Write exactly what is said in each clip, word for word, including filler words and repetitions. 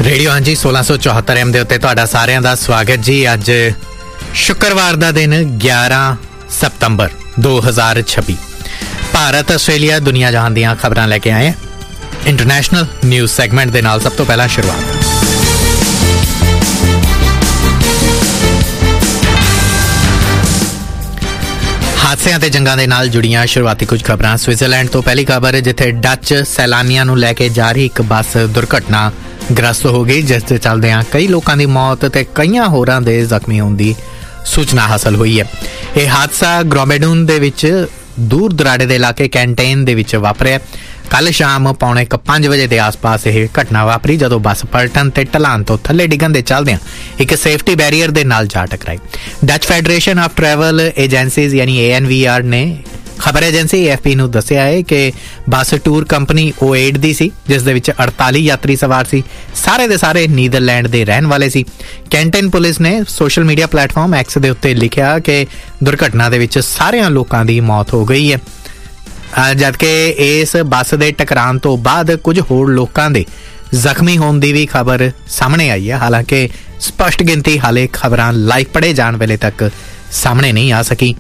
Radio हाँ जी सोलह सौ चौहत्तर एम दे उत्ते तुहाडा सारिਆਂ ਦਾ स्वागत जी। अज शुक्रवार का दिन ग्यारह सितंबर दो हज़ार छब्बी। भारत आस्ट्रेलिया दुनिया जहान दीयां खबरां लैके आए हैं इंटरनेशनल न्यूज़ सैगमेंट दे नाल। सब तो पहला शुरुआत हादसिਆਂ ते जंगां दे नाल जुड़ियां शुरुआती कुछ खबरां। स्विट्जरलैंड तो पहली खबर जिथे डच सैलानियां नूं लैके जा रही एक बस दुर्घटना ग्रस्त हो गई, जिस दे चलदियां कई लोगों की मौत ते कईयां होरां दे जख्मी होने की सूचना हासिल हुई है। यह हादसा ग्रोमेडून दे विच दूर दराड़े दे इलाके कैंटेन दे विच वापरिया। कल शाम पौने पांच बजे के आस पास यह घटना वापरी जदों बस पलटन ते ढलान तो थले डिगन दे चलदियां एक सेफ्टी बैरीयर दे नाल जा टकराई। Dutch federation of travel agencies यानी ए एन वी आर ने खबर एजेंसी ए एफ पी नूं दस्सिया है कि बस tour company O at the सी, जिस दे विच अड़ताली यात्री सवार सी। सारे दे सारे नीदरलैंड दे रहन वाले सी। कैंटन पुलिस ने सोशल मीडिया प्लेटफॉर्म एक्स दे उत्ते लिखिया कि दुर्घटना दे विच सारियां लोकां दी मौत हो गई है, जबकि इस बस दे टकरान तो बाद कुछ होर लोकां दे जख्मी होने की भी खबर सामने आई है। हालांकि स्पष्ट गिनती हाले खबरां लाइव पढ़े जाने वेले तक सामने नहीं आ सकी।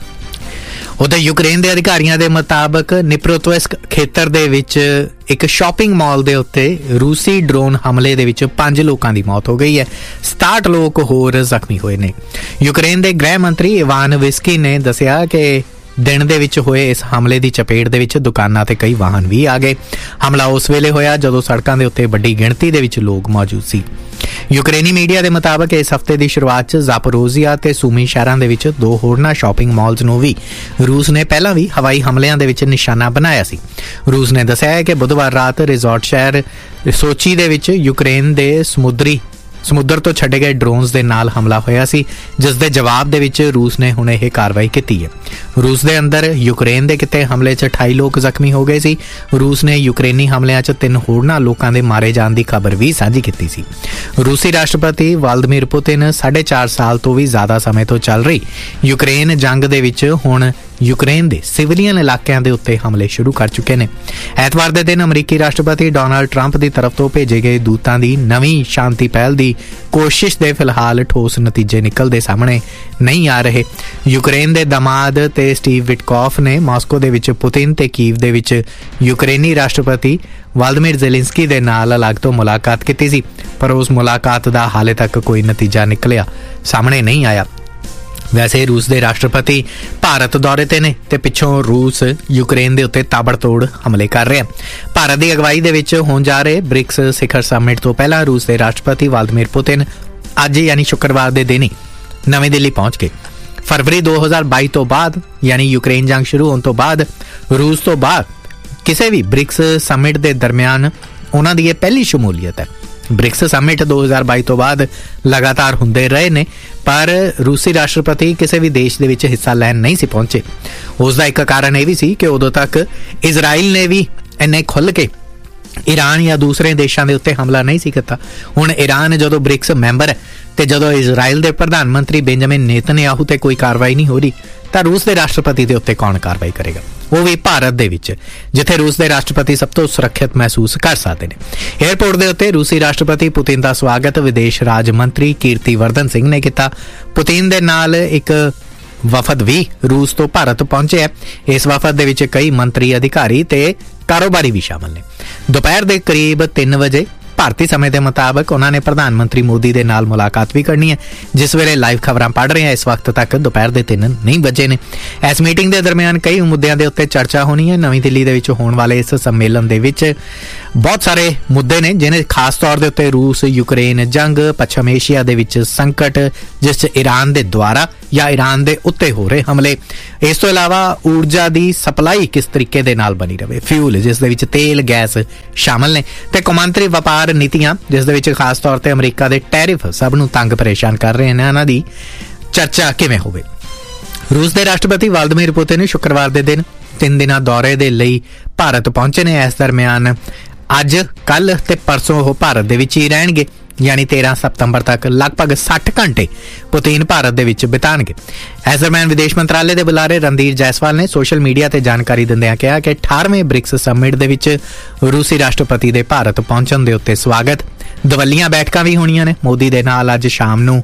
उधर यूक्रेन के अधिकारियों के मुताबिक निप्रोतोस्क खेतर दे विच एक शॉपिंग मॉल के उत्ते रूसी ड्रोन हमले दे विच पांच लोगों की मौत हो गई है। सताहठ लोग होर जख्मी हुए ने। यूक्रेन के गृह मंत्री इवान विस्की ने दसिया कि दिन दे विच होए इस हमले की चपेट दे विच दुकानां ते कई वाहन भी आ गए। हमला उस वेले होया जदों सड़कों के उत्ते बड़ी गिणती दे विच लोग मौजूद सी। यूक्रेनी मीडिया के मुताबिक इस हफ्ते की शुरुआत जापोरोजिया ते सूमी शहरों के विच दो होरना शॉपिंग मॉल्स नूं भी रूस ने पहला भी हवाई हमलियां दे विच निशाना बनाया सी। रूस ने दस्सिया है कि बुधवार रात रिजॉर्ट शहर सोची दे विच यूक्रेन दे समुद्री समुद्र तो छड्डे गए ड्रोन्स दे नाल हमला होया सी, जिस दे जवाब दे विच रूस ने हुणे यह कार्रवाई की है। रूस दे अंदर यूक्रेन दे किते हमले च अठाई लोग जख्मी हो गए सी। रूस ने यूक्रेनी हमलियां च तीन होरना लोकां दे मारे जाण दी खबर भी साझी की सी। रूसी राष्ट्रपति व्लादिमीर पुतिन साढ़े चार साल तो भी ज्यादा समय तो चल रही यूक्रेन जंग दे विच हुण यूक्रेन दे सिविलियन इलाकों के उत्ते हमले शुरू कर चुके हैं। ऐतवार के दिन अमरीकी राष्ट्रपति डोनाल्ड ट्रंप की तरफ तो भेजे गए दूतां दी नवीं शांति पहल की कोशिश दे फिलहाल ठोस नतीजे निकलते सामने नहीं आ रहे। यूक्रेन के दमाद ते स्टीव विटकॉफ ने मास्को दे विच पुतिन ते कीव दे विच यूक्रेनी राष्ट्रपति व्लादिमीर ज़ेलेंस्की दे नाल अलग तो मुलाकात की सी, पर उस मुलाकात का हाले तक कोई नतीजा निकलिया सामने नहीं आया। वैसे रूस के राष्ट्रपति भारत दौरे ते ने ते पिछों रूस यूक्रेन के उत्ते ताबड़तोड़ हमले कर रहे हैं। भारत की अगवाई दे विच होण जा रहे ब्रिक्स शिखर समिट तो पहला रूस के राष्ट्रपति व्लादिमीर पुतिन अज यानी शुक्रवार के दिन ही नवी दिल्ली पहुंच गए। फरवरी दो हज़ार बाई तो बाद यानी यूक्रेन जंग शुरू होने तो बाद रूस तो बाद किसी भी ब्रिक्स समिट के दरम्यान उन्हां दी पहली शमूलीयत है। ब्रिक्स समिट दो हज़ार बाई तो बाद लगातार होंदे रहे ने, पर रूसी राष्ट्रपति किसी भी देश दे विच हिस्सा लैन नहीं सी पहुंचे। उसका एक कारण यह भी सी कि उदों तक इजराइल ने भी इन्ने खुल के ईरान या दूसरे देशों के उत्ते हमला नहीं सी किया। हुण ईरान जदों ब्रिक्स मैंबर है ते जदों इजराइल के प्रधानमंत्री बेंजामिन नेतन्याहू ते कोई कार्रवाई नहीं हो रही, तो रूस के राष्ट्रपति के उत्ते कौन कार्रवाई करेगा, वो भी भारत दे विच जिथे रूस के राष्ट्रपति सब तो सुरक्षित महसूस कर सकते हैं। एयरपोर्ट के उत्ते रूसी राष्ट्रपति पुतिन का स्वागत विदेश राज मंत्री कीर्तिवर्धन सिंह ने किया। पुतिन दे नाल एक वफद भी रूस तो भारत पहुंचे है। इस वफद दे विच कई मंत्री अधिकारी ते कारोबारी भी शामिल ने। दोपहर के करीब तीन बजे भारतीय समय के मुताबिक उन्होंने प्रधानमंत्री मोदी के नाल मुलाकात भी करनी है। जिस वेले लाइव खबरां पढ़ रहे हैं इस वक्त तक दोपहर के तीन नहीं बजे ने। इस मीटिंग के दरम्यान कई मुद्दों के उत्ते चर्चा होनी है। नवी दिल्ली दे विच होने वाले इस सम्मेलन दे विच बहुत सारे मुद्दे ने, जिन्हें खास तौर के उत्ते रूस यूक्रेन जंग, पश्चिम एशिया दे विच संकट जिस ईरान के द्वारा या ईरान के उत्ते हो रहे हमले, इस तो इलावा ऊर्जा की सप्लाई किस तरीके दे नाल बनी रहे, फ्यूल जिस दे विच तेल गैस शामिल ने, ते कौमांतरी वपार नीतियां जिस दे विच खास तौर पर अमरीका के टैरिफ सब नूं तंग परेशान कर रहे हैं, इन्हां दी चर्चा किवें होवे। रूस के राष्ट्रपति व्लादिमीर पुतिन शुक्रवार के दिन तीन दिन दौरे के लिए भारत पहुंचे ने। इस दरम्यान अज कल ते परसों वो भारत दे विच ही रहणगे, यानी तेरह सितंबर तक लगभग साठ घंटे पुतिन भारत दे विच बिताणगे। इस दरम्यान विदेश मंत्रालय के बुलारे रणधीर जायसवाल ने सोशल मीडिया ते जानकारी दिंदिआं कहा कि अठारहवें ब्रिक्स समिट दे विच रूसी राष्ट्रपति के भारत पहुंचण दे उत्ते स्वागत ਦਵੱਲੀਆਂ ਬੈਠਕਾਂ ਵੀ ਹੋਣੀਆਂ ਨੇ। ਮੋਦੀ ਦੇ ਨਾਲ ਅੱਜ ਸ਼ਾਮ ਨੂੰ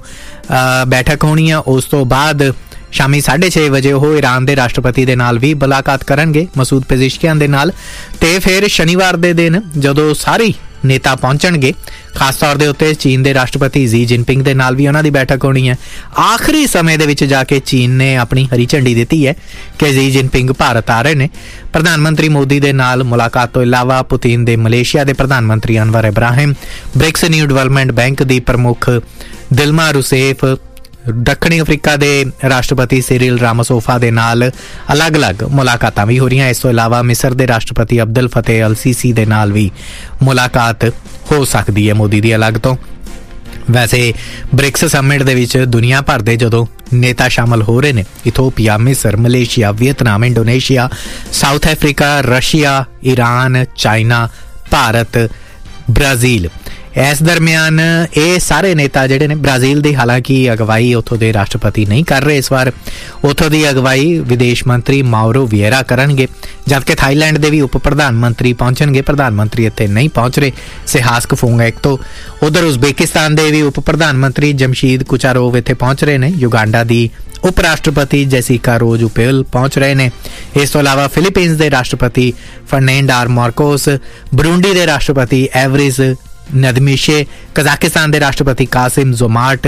ਬੈਠਕ ਹੋਣੀ ਆ। ਉਸ ਤੋਂ ਬਾਅਦ ਸ਼ਾਮੀ ਸਾਢੇ ਛੇ ਵਜੇ ਉਹ ਈਰਾਨ ਦੇ ਰਾਸ਼ਟਰਪਤੀ ਦੇ ਨਾਲ ਵੀ ਮੁਲਾਕਾਤ ਕਰਨਗੇ, ਮਸੂਦ ਪੇਜ਼ਿਸ਼ਕਿਆਨ ਦੇ ਨਾਲ। ਤੇ ਫਿਰ ਸ਼ਨੀਵਾਰ ਦੇ ਦਿਨ ਜਦੋਂ ਸਾਰੇ ਨੇਤਾ ਪਹੁੰਚਣਗੇ, ਖਾਸ ਤੌਰ ਦੇ ਉੱਤੇ ਚੀਨ ਦੇ ਰਾਸ਼ਟਰਪਤੀ ਜ਼ੀ ਜਿਨਪਿੰਗ ਦੇ ਨਾਲ ਵੀ ਉਹਨਾਂ ਦੀ ਬੈਠਕ ਹੋਣੀ ਹੈ। ਆਖਰੀ ਸਮੇਂ ਦੇ ਵਿੱਚ ਜਾ ਕੇ ਚੀਨ ਨੇ ਆਪਣੀ ਹਰੀ ਝੰਡੀ ਦਿੱਤੀ ਹੈ ਕਿ ਜ਼ੀ ਜਿਨਪਿੰਗ ਭਾਰਤ ਆ ਰਹੇ ਨੇ। ਪ੍ਰਧਾਨ ਮੰਤਰੀ ਮੋਦੀ ਦੇ ਨਾਲ ਮੁਲਾਕਾਤ ਤੋਂ ਇਲਾਵਾ ਪੁਤਿਨ ਦੇ ਮਲੇਸ਼ੀਆ ਦੇ ਪ੍ਰਧਾਨ ਮੰਤਰੀ Anwar Ibrahim, BRICS new development bank ਦੀ ਪ੍ਰਮੁੱਖ ਦਿਲਮਾ ਰੂਸੇਫ, ਦੱਖਣੀ ਅਫਰੀਕਾ ਦੇ ਰਾਸ਼ਟਰਪਤੀ ਸਿਰਿਲ ਰਾਮਾਫੋਸਾ ਦੇ ਨਾਲ ਅਲੱਗ-ਅਲੱਗ ਮੁਲਾਕਾਤਾਂ ਵੀ ਹੋ ਰਹੀਆਂ। ਇਸ ਤੋਂ ਇਲਾਵਾ ਮਿਸਰ ਦੇ ਰਾਸ਼ਟਰਪਤੀ ਅਬਦੁਲ ਫਤਿਹ ਅਲ ਸੀਸੀ ਦੇ ਨਾਲ ਵੀ ਮੁਲਾਕਾਤ ਹੋ ਸਕਦੀ ਹੈ ਮੋਦੀ ਦੀ ਅਲੱਗ ਤੋਂ। ਵੈਸੇ ਬ੍ਰਿਕਸ ਸਮਿਟ ਦੇ ਵਿੱਚ ਦੁਨੀਆ ਭਰ ਦੇ ਜਦੋਂ ਨੇਤਾ ਸ਼ਾਮਲ ਹੋ ਰਹੇ ਨੇ, ਇਥੋਪੀਆ, ਮਿਸਰ, Malaysia, Vietnam, Indonesia, south Africa, Russia, Iran, China, Bharat, Brazil. ਇਸ ਦਰਮਿਆਨ ਇਹ ਸਾਰੇ ਨੇਤਾ ਜਿਹੜੇ ਨੇ, ਬ੍ਰਾਜ਼ੀਲ ਦੀ ਹਾਲਾਂਕਿ ਅਗਵਾਈ ਉੱਥੋਂ ਦੇ ਰਾਸ਼ਟਰਪਤੀ ਨਹੀਂ ਕਰ ਰਹੇ ਇਸ ਵਾਰ, ਉੱਥੋਂ ਦੀ ਅਗਵਾਈ ਵਿਦੇਸ਼ ਮੰਤਰੀ ਮਾਉਰੋ ਵਿਏਰਾ ਕਰਨਗੇ, ਜਦਕਿ ਥਾਈਲੈਂਡ ਦੇ ਵੀ ਉਪ ਪ੍ਰਧਾਨ ਮੰਤਰੀ ਪਹੁੰਚਣਗੇ। ਪ੍ਰਧਾਨ ਮੰਤਰੀ ਇੱਥੇ ਨਹੀਂ ਪਹੁੰਚ ਰਹੇ, ਸਿਹਾਸਕ ਫੋਂਗੈਕ ਤੋਂ। ਉਧਰ ਉਜ਼ਬੇਕਿਸਤਾਨ ਦੇ ਵੀ ਉਪ ਪ੍ਰਧਾਨ ਮੰਤਰੀ ਜਮਸ਼ੀਦ ਕੁਚਾਰੋਵ ਇੱਥੇ ਪਹੁੰਚ ਰਹੇ ਨੇ। ਯੁਗਾਂਡਾ ਦੀ ਉਪ ਰਾਸ਼ਟਰਪਤੀ ਜੈਸਿਕਾ ਰੋਜ ਉਪੇਲ ਪਹੁੰਚ ਰਹੇ ਨੇ। ਇਸ ਤੋਂ ਇਲਾਵਾ ਫਿਲੀਪੀਨਸ ਦੇ ਰਾਸ਼ਟਰਪਤੀ ਫਰਨੈਂਡਾਰ ਮਾਰਕੋਸ, ਬਰੂੰਡੀ ਦੇ ਰਾਸ਼ਟਰਪਤੀ ਐਵਰਿਜ਼ ਨਦਮਿਸ਼ੇ, ਕਜ਼ਾਕਿਸਤਾਨ ਦੇ ਰਾਸ਼ਟਰਪਤੀ ਕਾਸਿਮ ਜ਼ੋਮਾਰਟ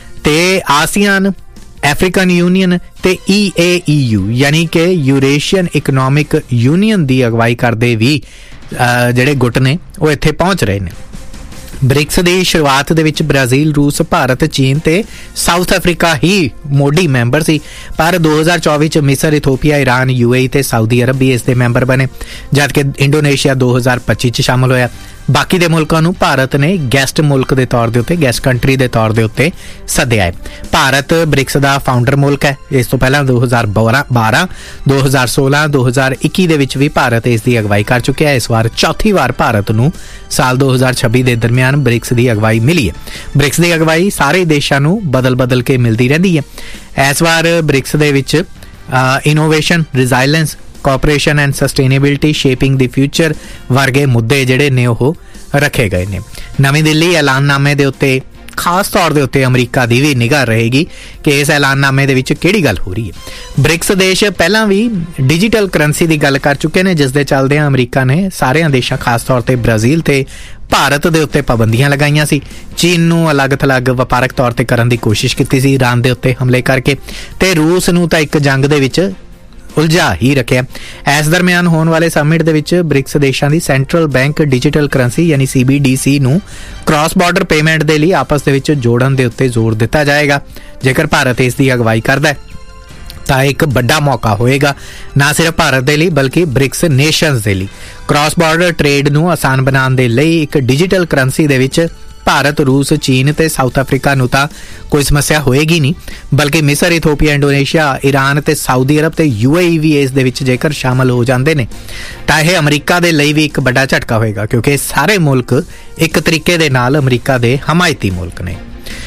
ਤੇ ਆਸੀਆਨ, ਅਫਰੀਕਨ ਯੂਨੀਅਨ ਤੇ ਈ ਏ ਈ ਯੂ ਯਾਨੀ ਕਿ ਯੂਰੇਸ਼ੀਅਨ ਇਕਨੋਮਿਕ ਯੂਨੀਅਨ ਦੀ ਅਗਵਾਈ ਕਰਦੇ ਵੀ ਜਿਹੜੇ ਗੁੱਟ ਨੇ ਉਹ ਇੱਥੇ ਪਹੁੰਚ ਰਹੇ ਨੇ। ਬ੍ਰਿਕਸ ਦੀ ਸ਼ੁਰੂਆਤ ਦੇ ਵਿੱਚ ਬ੍ਰਾਜ਼ੀਲ, ਰੂਸ, ਭਾਰਤ, ਚੀਨ ਤੇ ਸਾਊਥ ਅਫਰੀਕਾ ਹੀ ਮੋਢੀ ਮੈਂਬਰ ਸੀ, ਪਰ ਦੋ ਹਜ਼ਾਰ ਚੌਵੀ ਚ ਮਿਸਰ, ਇਥੋਪੀਆ, ਈਰਾਨ, ਯੂ ਏ ਈ ਤੇ ਸਾਊਦੀ ਅਰਬ ਵੀ ਇਸ ਦੇ ਮੈਂਬਰ ਬਣੇ, ਜਦਕਿ ਇੰਡੋਨੇਸ਼ੀਆ ਦੋ ਹਜ਼ਾਰ ਪੱਚੀ ਚ ਸ਼ਾਮਲ ਹੋਇਆ। ਬਾਕੀ ਦੇ ਮੁਲਕਾਂ ਨੂੰ ਭਾਰਤ ਨੇ ਗੈਸਟ ਮੁਲਕ ਦੇ ਤੌਰ ਦੇ ਉੱਤੇ, ਗੈਸਟ ਕੰਟਰੀ ਦੇ ਤੌਰ ਦੇ ਉੱਤੇ ਸੱਦਿਆ ਹੈ। ਭਾਰਤ ਬ੍ਰਿਕਸ ਦਾ ਫਾਊਂਡਰ ਮੁਲਕ ਹੈ। ਇਸ ਤੋਂ ਪਹਿਲਾਂ ਦੋ ਹਜ਼ਾਰ ਬਾਰਾਂ, ਦੋ ਹਜ਼ਾਰ ਸੋਲਾਂ, ਦੋ ਹਜ਼ਾਰ ਇੱਕੀ ਦੇ ਵਿੱਚ ਵੀ ਭਾਰਤ ਇਸ ਦੀ ਅਗਵਾਈ ਕਰ ਚੁੱਕਿਆ ਹੈ। ਇਸ ਵਾਰ ਚੌਥੀ ਵਾਰ ਭਾਰਤ ਨੂੰ ਸਾਲ ਦੋ ਹਜ਼ਾਰ ਛੱਬੀ ਦੇ ਦਰਮਿਆਨ ਬ੍ਰਿਕਸ ਦੀ ਅਗਵਾਈ ਮਿਲੀ ਹੈ। ਬ੍ਰਿਕਸ ਦੀ ਅਗਵਾਈ ਸਾਰੇ ਦੇਸ਼ਾਂ ਨੂੰ ਬਦਲ ਬਦਲ ਕੇ ਮਿਲਦੀ ਰਹਿੰਦੀ ਹੈ। ਇਸ ਵਾਰ ਬ੍ਰਿਕਸ ਦੇ ਵਿੱਚ innovation, ਰਿਜ਼ਾਈਲੈਂਸ, cooperation and sustainability, shaping the future ਵਰਗੇ ਮੁੱਦੇ ਜਿਹੜੇ ਨੇ ਉਹ ਰੱਖੇ ਗਏ ਨੇ। ਨਵੀਂ ਦਿੱਲੀ ਐਲਾਨਨਾਮੇ ਦੇ ਉੱਤੇ ਖਾਸ ਤੌਰ ਦੇ ਉੱਤੇ ਅਮਰੀਕਾ ਦੀ ਵੀ ਨਿਗਾਹ ਰਹੇਗੀ ਕਿ ਇਸ ਐਲਾਨਨਾਮੇ ਦੇ ਵਿੱਚ ਕਿਹੜੀ ਗੱਲ ਹੋ ਰਹੀ ਹੈ। ਬ੍ਰਿਕਸ ਦੇਸ਼ ਪਹਿਲਾਂ ਵੀ ਡਿਜੀਟਲ ਕਰੰਸੀ ਦੀ ਗੱਲ ਕਰ ਚੁੱਕੇ ਨੇ, ਜਿਸ ਦੇ ਚੱਲਦਿਆਂ ਅਮਰੀਕਾ ਨੇ ਸਾਰਿਆਂ ਦੇਸ਼ਾਂ, ਖਾਸ ਤੌਰ ਤੇ ਬ੍ਰਾਜ਼ੀਲ ਤੇ ਭਾਰਤ ਦੇ ਉੱਤੇ ਪਾਬੰਦੀਆਂ ਲਗਾਈਆਂ ਸੀ। ਚੀਨ ਨੂੰ ਅਲੱਗ-ਥਲੱਗ ਵਪਾਰਕ ਤੌਰ ਤੇ ਕਰਨ ਦੀ ਕੋਸ਼ਿਸ਼ ਕੀਤੀ ਸੀ ਈਰਾਨ ਦੇ ਉੱਤੇ ਹਮਲੇ ਕਰਕੇ, ਤੇ ਰੂਸ ਨੂੰ ਤਾਂ ਇੱਕ ਜੰਗ ਦੇ ਵਿੱਚ ਉਲਝਾ ਹੀ ਰੱਖਿਆ। ਇਸ ਦਰਮਿਆਨ ਹੋਣ ਵਾਲੇ ਸਮਿਟ ਦੇ ਵਿੱਚ ਬ੍ਰਿਕਸ ਦੇਸ਼ਾਂ ਦੀ ਸੈਂਟਰਲ ਬੈਂਕ ਡਿਜੀਟਲ ਕਰੰਸੀ ਯਾਨੀ ਸੀ ਬੀ ਡੀ ਸੀ ਨੂੰ ਕ੍ਰਾਸ ਬਾਰਡਰ ਪੇਮੈਂਟ ਦੇ ਲਈ ਆਪਸ ਦੇ ਵਿੱਚ ਜੋੜਨ ਦੇ ਉੱਤੇ ਜ਼ੋਰ ਦਿੱਤਾ ਜਾਏਗਾ। ਜੇਕਰ ਭਾਰਤ ਇਸ ਦੀ ਅਗਵਾਈ ਕਰਦਾ ਹੈ ਤਾਂ ਇੱਕ ਵੱਡਾ ਮੌਕਾ ਹੋਏਗਾ, ਨਾ ਸਿਰਫ ਭਾਰਤ ਦੇ ਲਈ ਬਲਕਿ ਬ੍ਰਿਕਸ ਨੇਸ਼ਨਸ ਦੇ ਲਈ। ਕ੍ਰਾਸ ਬਾਰਡਰ ਟ੍ਰੇਡ ਨੂੰ ਆਸਾਨ ਬਣਾਉਣ ਦੇ ਲਈ ਇੱਕ ਡਿਜੀਟਲ ਕਰੰਸੀ ਦੇ ਵਿੱਚ ਭਾਰਤ, ਰੂਸ, ਚੀਨ ਤੇ ਸਾਊਥ ਅਫਰੀਕਾ ਨੂੰ ਤਾਂ ਕੋਈ ਸਮੱਸਿਆ ਹੋਏਗੀ ਨਹੀਂ, ਬਲਕਿ ਮਿਸਰ, ਇਥੋਪੀਆ, ਇੰਡੋਨੇਸ਼ੀਆ, ਈਰਾਨ ਤੇ ਸਾਊਦੀ ਅਰਬ ਤੇ ਯੂ ਏ ਈ ਵੀ ਇਸ ਦੇ ਵਿੱਚ ਜੇਕਰ ਸ਼ਾਮਲ ਹੋ ਜਾਂਦੇ ਨੇ ਤਾਂ ਇਹ ਅਮਰੀਕਾ ਦੇ ਲਈ ਵੀ ਇੱਕ ਵੱਡਾ ਝਟਕਾ ਹੋਏਗਾ, ਕਿਉਂਕਿ ਸਾਰੇ ਮੁਲਕ ਇੱਕ ਤਰੀਕੇ ਦੇ ਨਾਲ ਅਮਰੀਕਾ ਦੇ ਹਮਾਇਤੀ ਮੁਲਕ ਨੇ।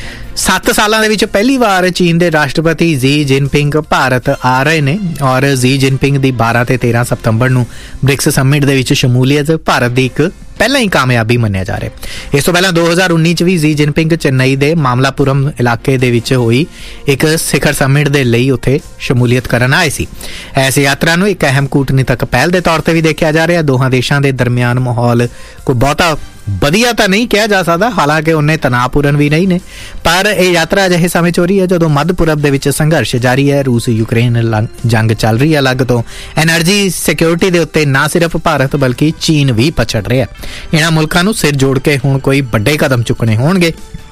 ਸੱਤ ਸਾਲਾਂ ਦੇ ਵਿੱਚ ਪਹਿਲੀ ਵਾਰ ਚੀਨ ਦੇ ਰਾਸ਼ਟਰਪਤੀ ਜ਼ੀ ਜਿਨਪਿੰਗ ਭਾਰਤ ਆ ਰਹੇ ਨੇ ਔਰ ਜ਼ੀ ਜਿਨਪਿੰਗ ਦੀ ਬਾਰਾਂ ਤੇ ਤੇਰਾਂ ਸਤੰਬਰ ਨੂੰ ਬ੍ਰਿਕਸ ਸਮਿਟ ਦੇ ਵਿੱਚ ਸ਼ਮੂਲੀਅਤ ਭਾਰਤ ਦੀ ਇੱਕ ਪਹਿਲਾਂ ਹੀ ਕਾਮਯਾਬੀ ਮੰਨਿਆ ਜਾ ਰਿਹਾ। ਇਸ ਤੋਂ ਪਹਿਲਾਂ ਦੋ ਹਜ਼ਾਰ ਉੱਨੀ ਚ ਵੀ ਜ਼ੀ ਜਿਨਪਿੰਗ ਚੇਨਈ ਦੇ ਮਾਮਲਾਪੁਰਮ ਇਲਾਕੇ ਦੇ ਵਿੱਚ ਹੋਈ ਇੱਕ ਸਿਖਰ ਸਮਿਟ ਦੇ ਲਈ ਉੱਥੇ ਸ਼ਮੂਲੀਅਤ ਕਰਨ ਆਏ ਸੀ। ਇਸ ਯਾਤਰਾ ਨੂੰ ਇੱਕ ਅਹਿਮ ਕੂਟਨੀਤਕ ਪਹਿਲ ਦੇ ਤੌਰ ਤੇ ਵੀ ਦੇਖਿਆ ਜਾ ਰਿਹਾ। ਦੋਹਾਂ ਦੇਸ਼ਾਂ ਦੇ ਦਰਮਿਆਨ ਮਾਹੌਲ ਕੋਈ ਬਹੁਤਾ ਵਧੀਆ ਤਾਂ ਨਹੀਂ ਕਿਹਾ ਜਾ ਸਕਦਾ, ਹਾਲਾਂਕਿ ਉਹਨੇ ਤਣਾਅਪੂਰਨ ਵੀ ਨਹੀਂ ਨੇ, ਪਰ ਇਹ ਯਾਤਰਾ ਅਜਿਹੇ ਸਮੇਂ 'ਚ ਹੋ ਰਹੀ ਹੈ ਜਦੋਂ ਮੱਧ ਪੂਰਬ ਦੇ ਵਿੱਚ ਸੰਘਰਸ਼ ਜਾਰੀ ਹੈ। ਰੂਸ ਯੂਕਰੇਨ ਜੰਗ ਚੱਲ ਰਹੀ ਹੈ ਅਲੱਗ ਤੋਂ। ਐਨਰਜੀ ਸਿਕਿਉਰਿਟੀ ਦੇ ਉੱਤੇ ਨਾ ਸਿਰਫ ਭਾਰਤ ਬਲਕਿ ਚੀਨ ਵੀ ਪਛੜ ਰਿਹਾ। ਇਹਨਾਂ ਮੁਲਕਾਂ ਨੂੰ ਸਿਰ ਜੋੜ ਕੇ ਹੁਣ ਕੋਈ ਵੱਡੇ ਕਦਮ ਚੁੱਕਣੇ ਹੋਣਗੇ,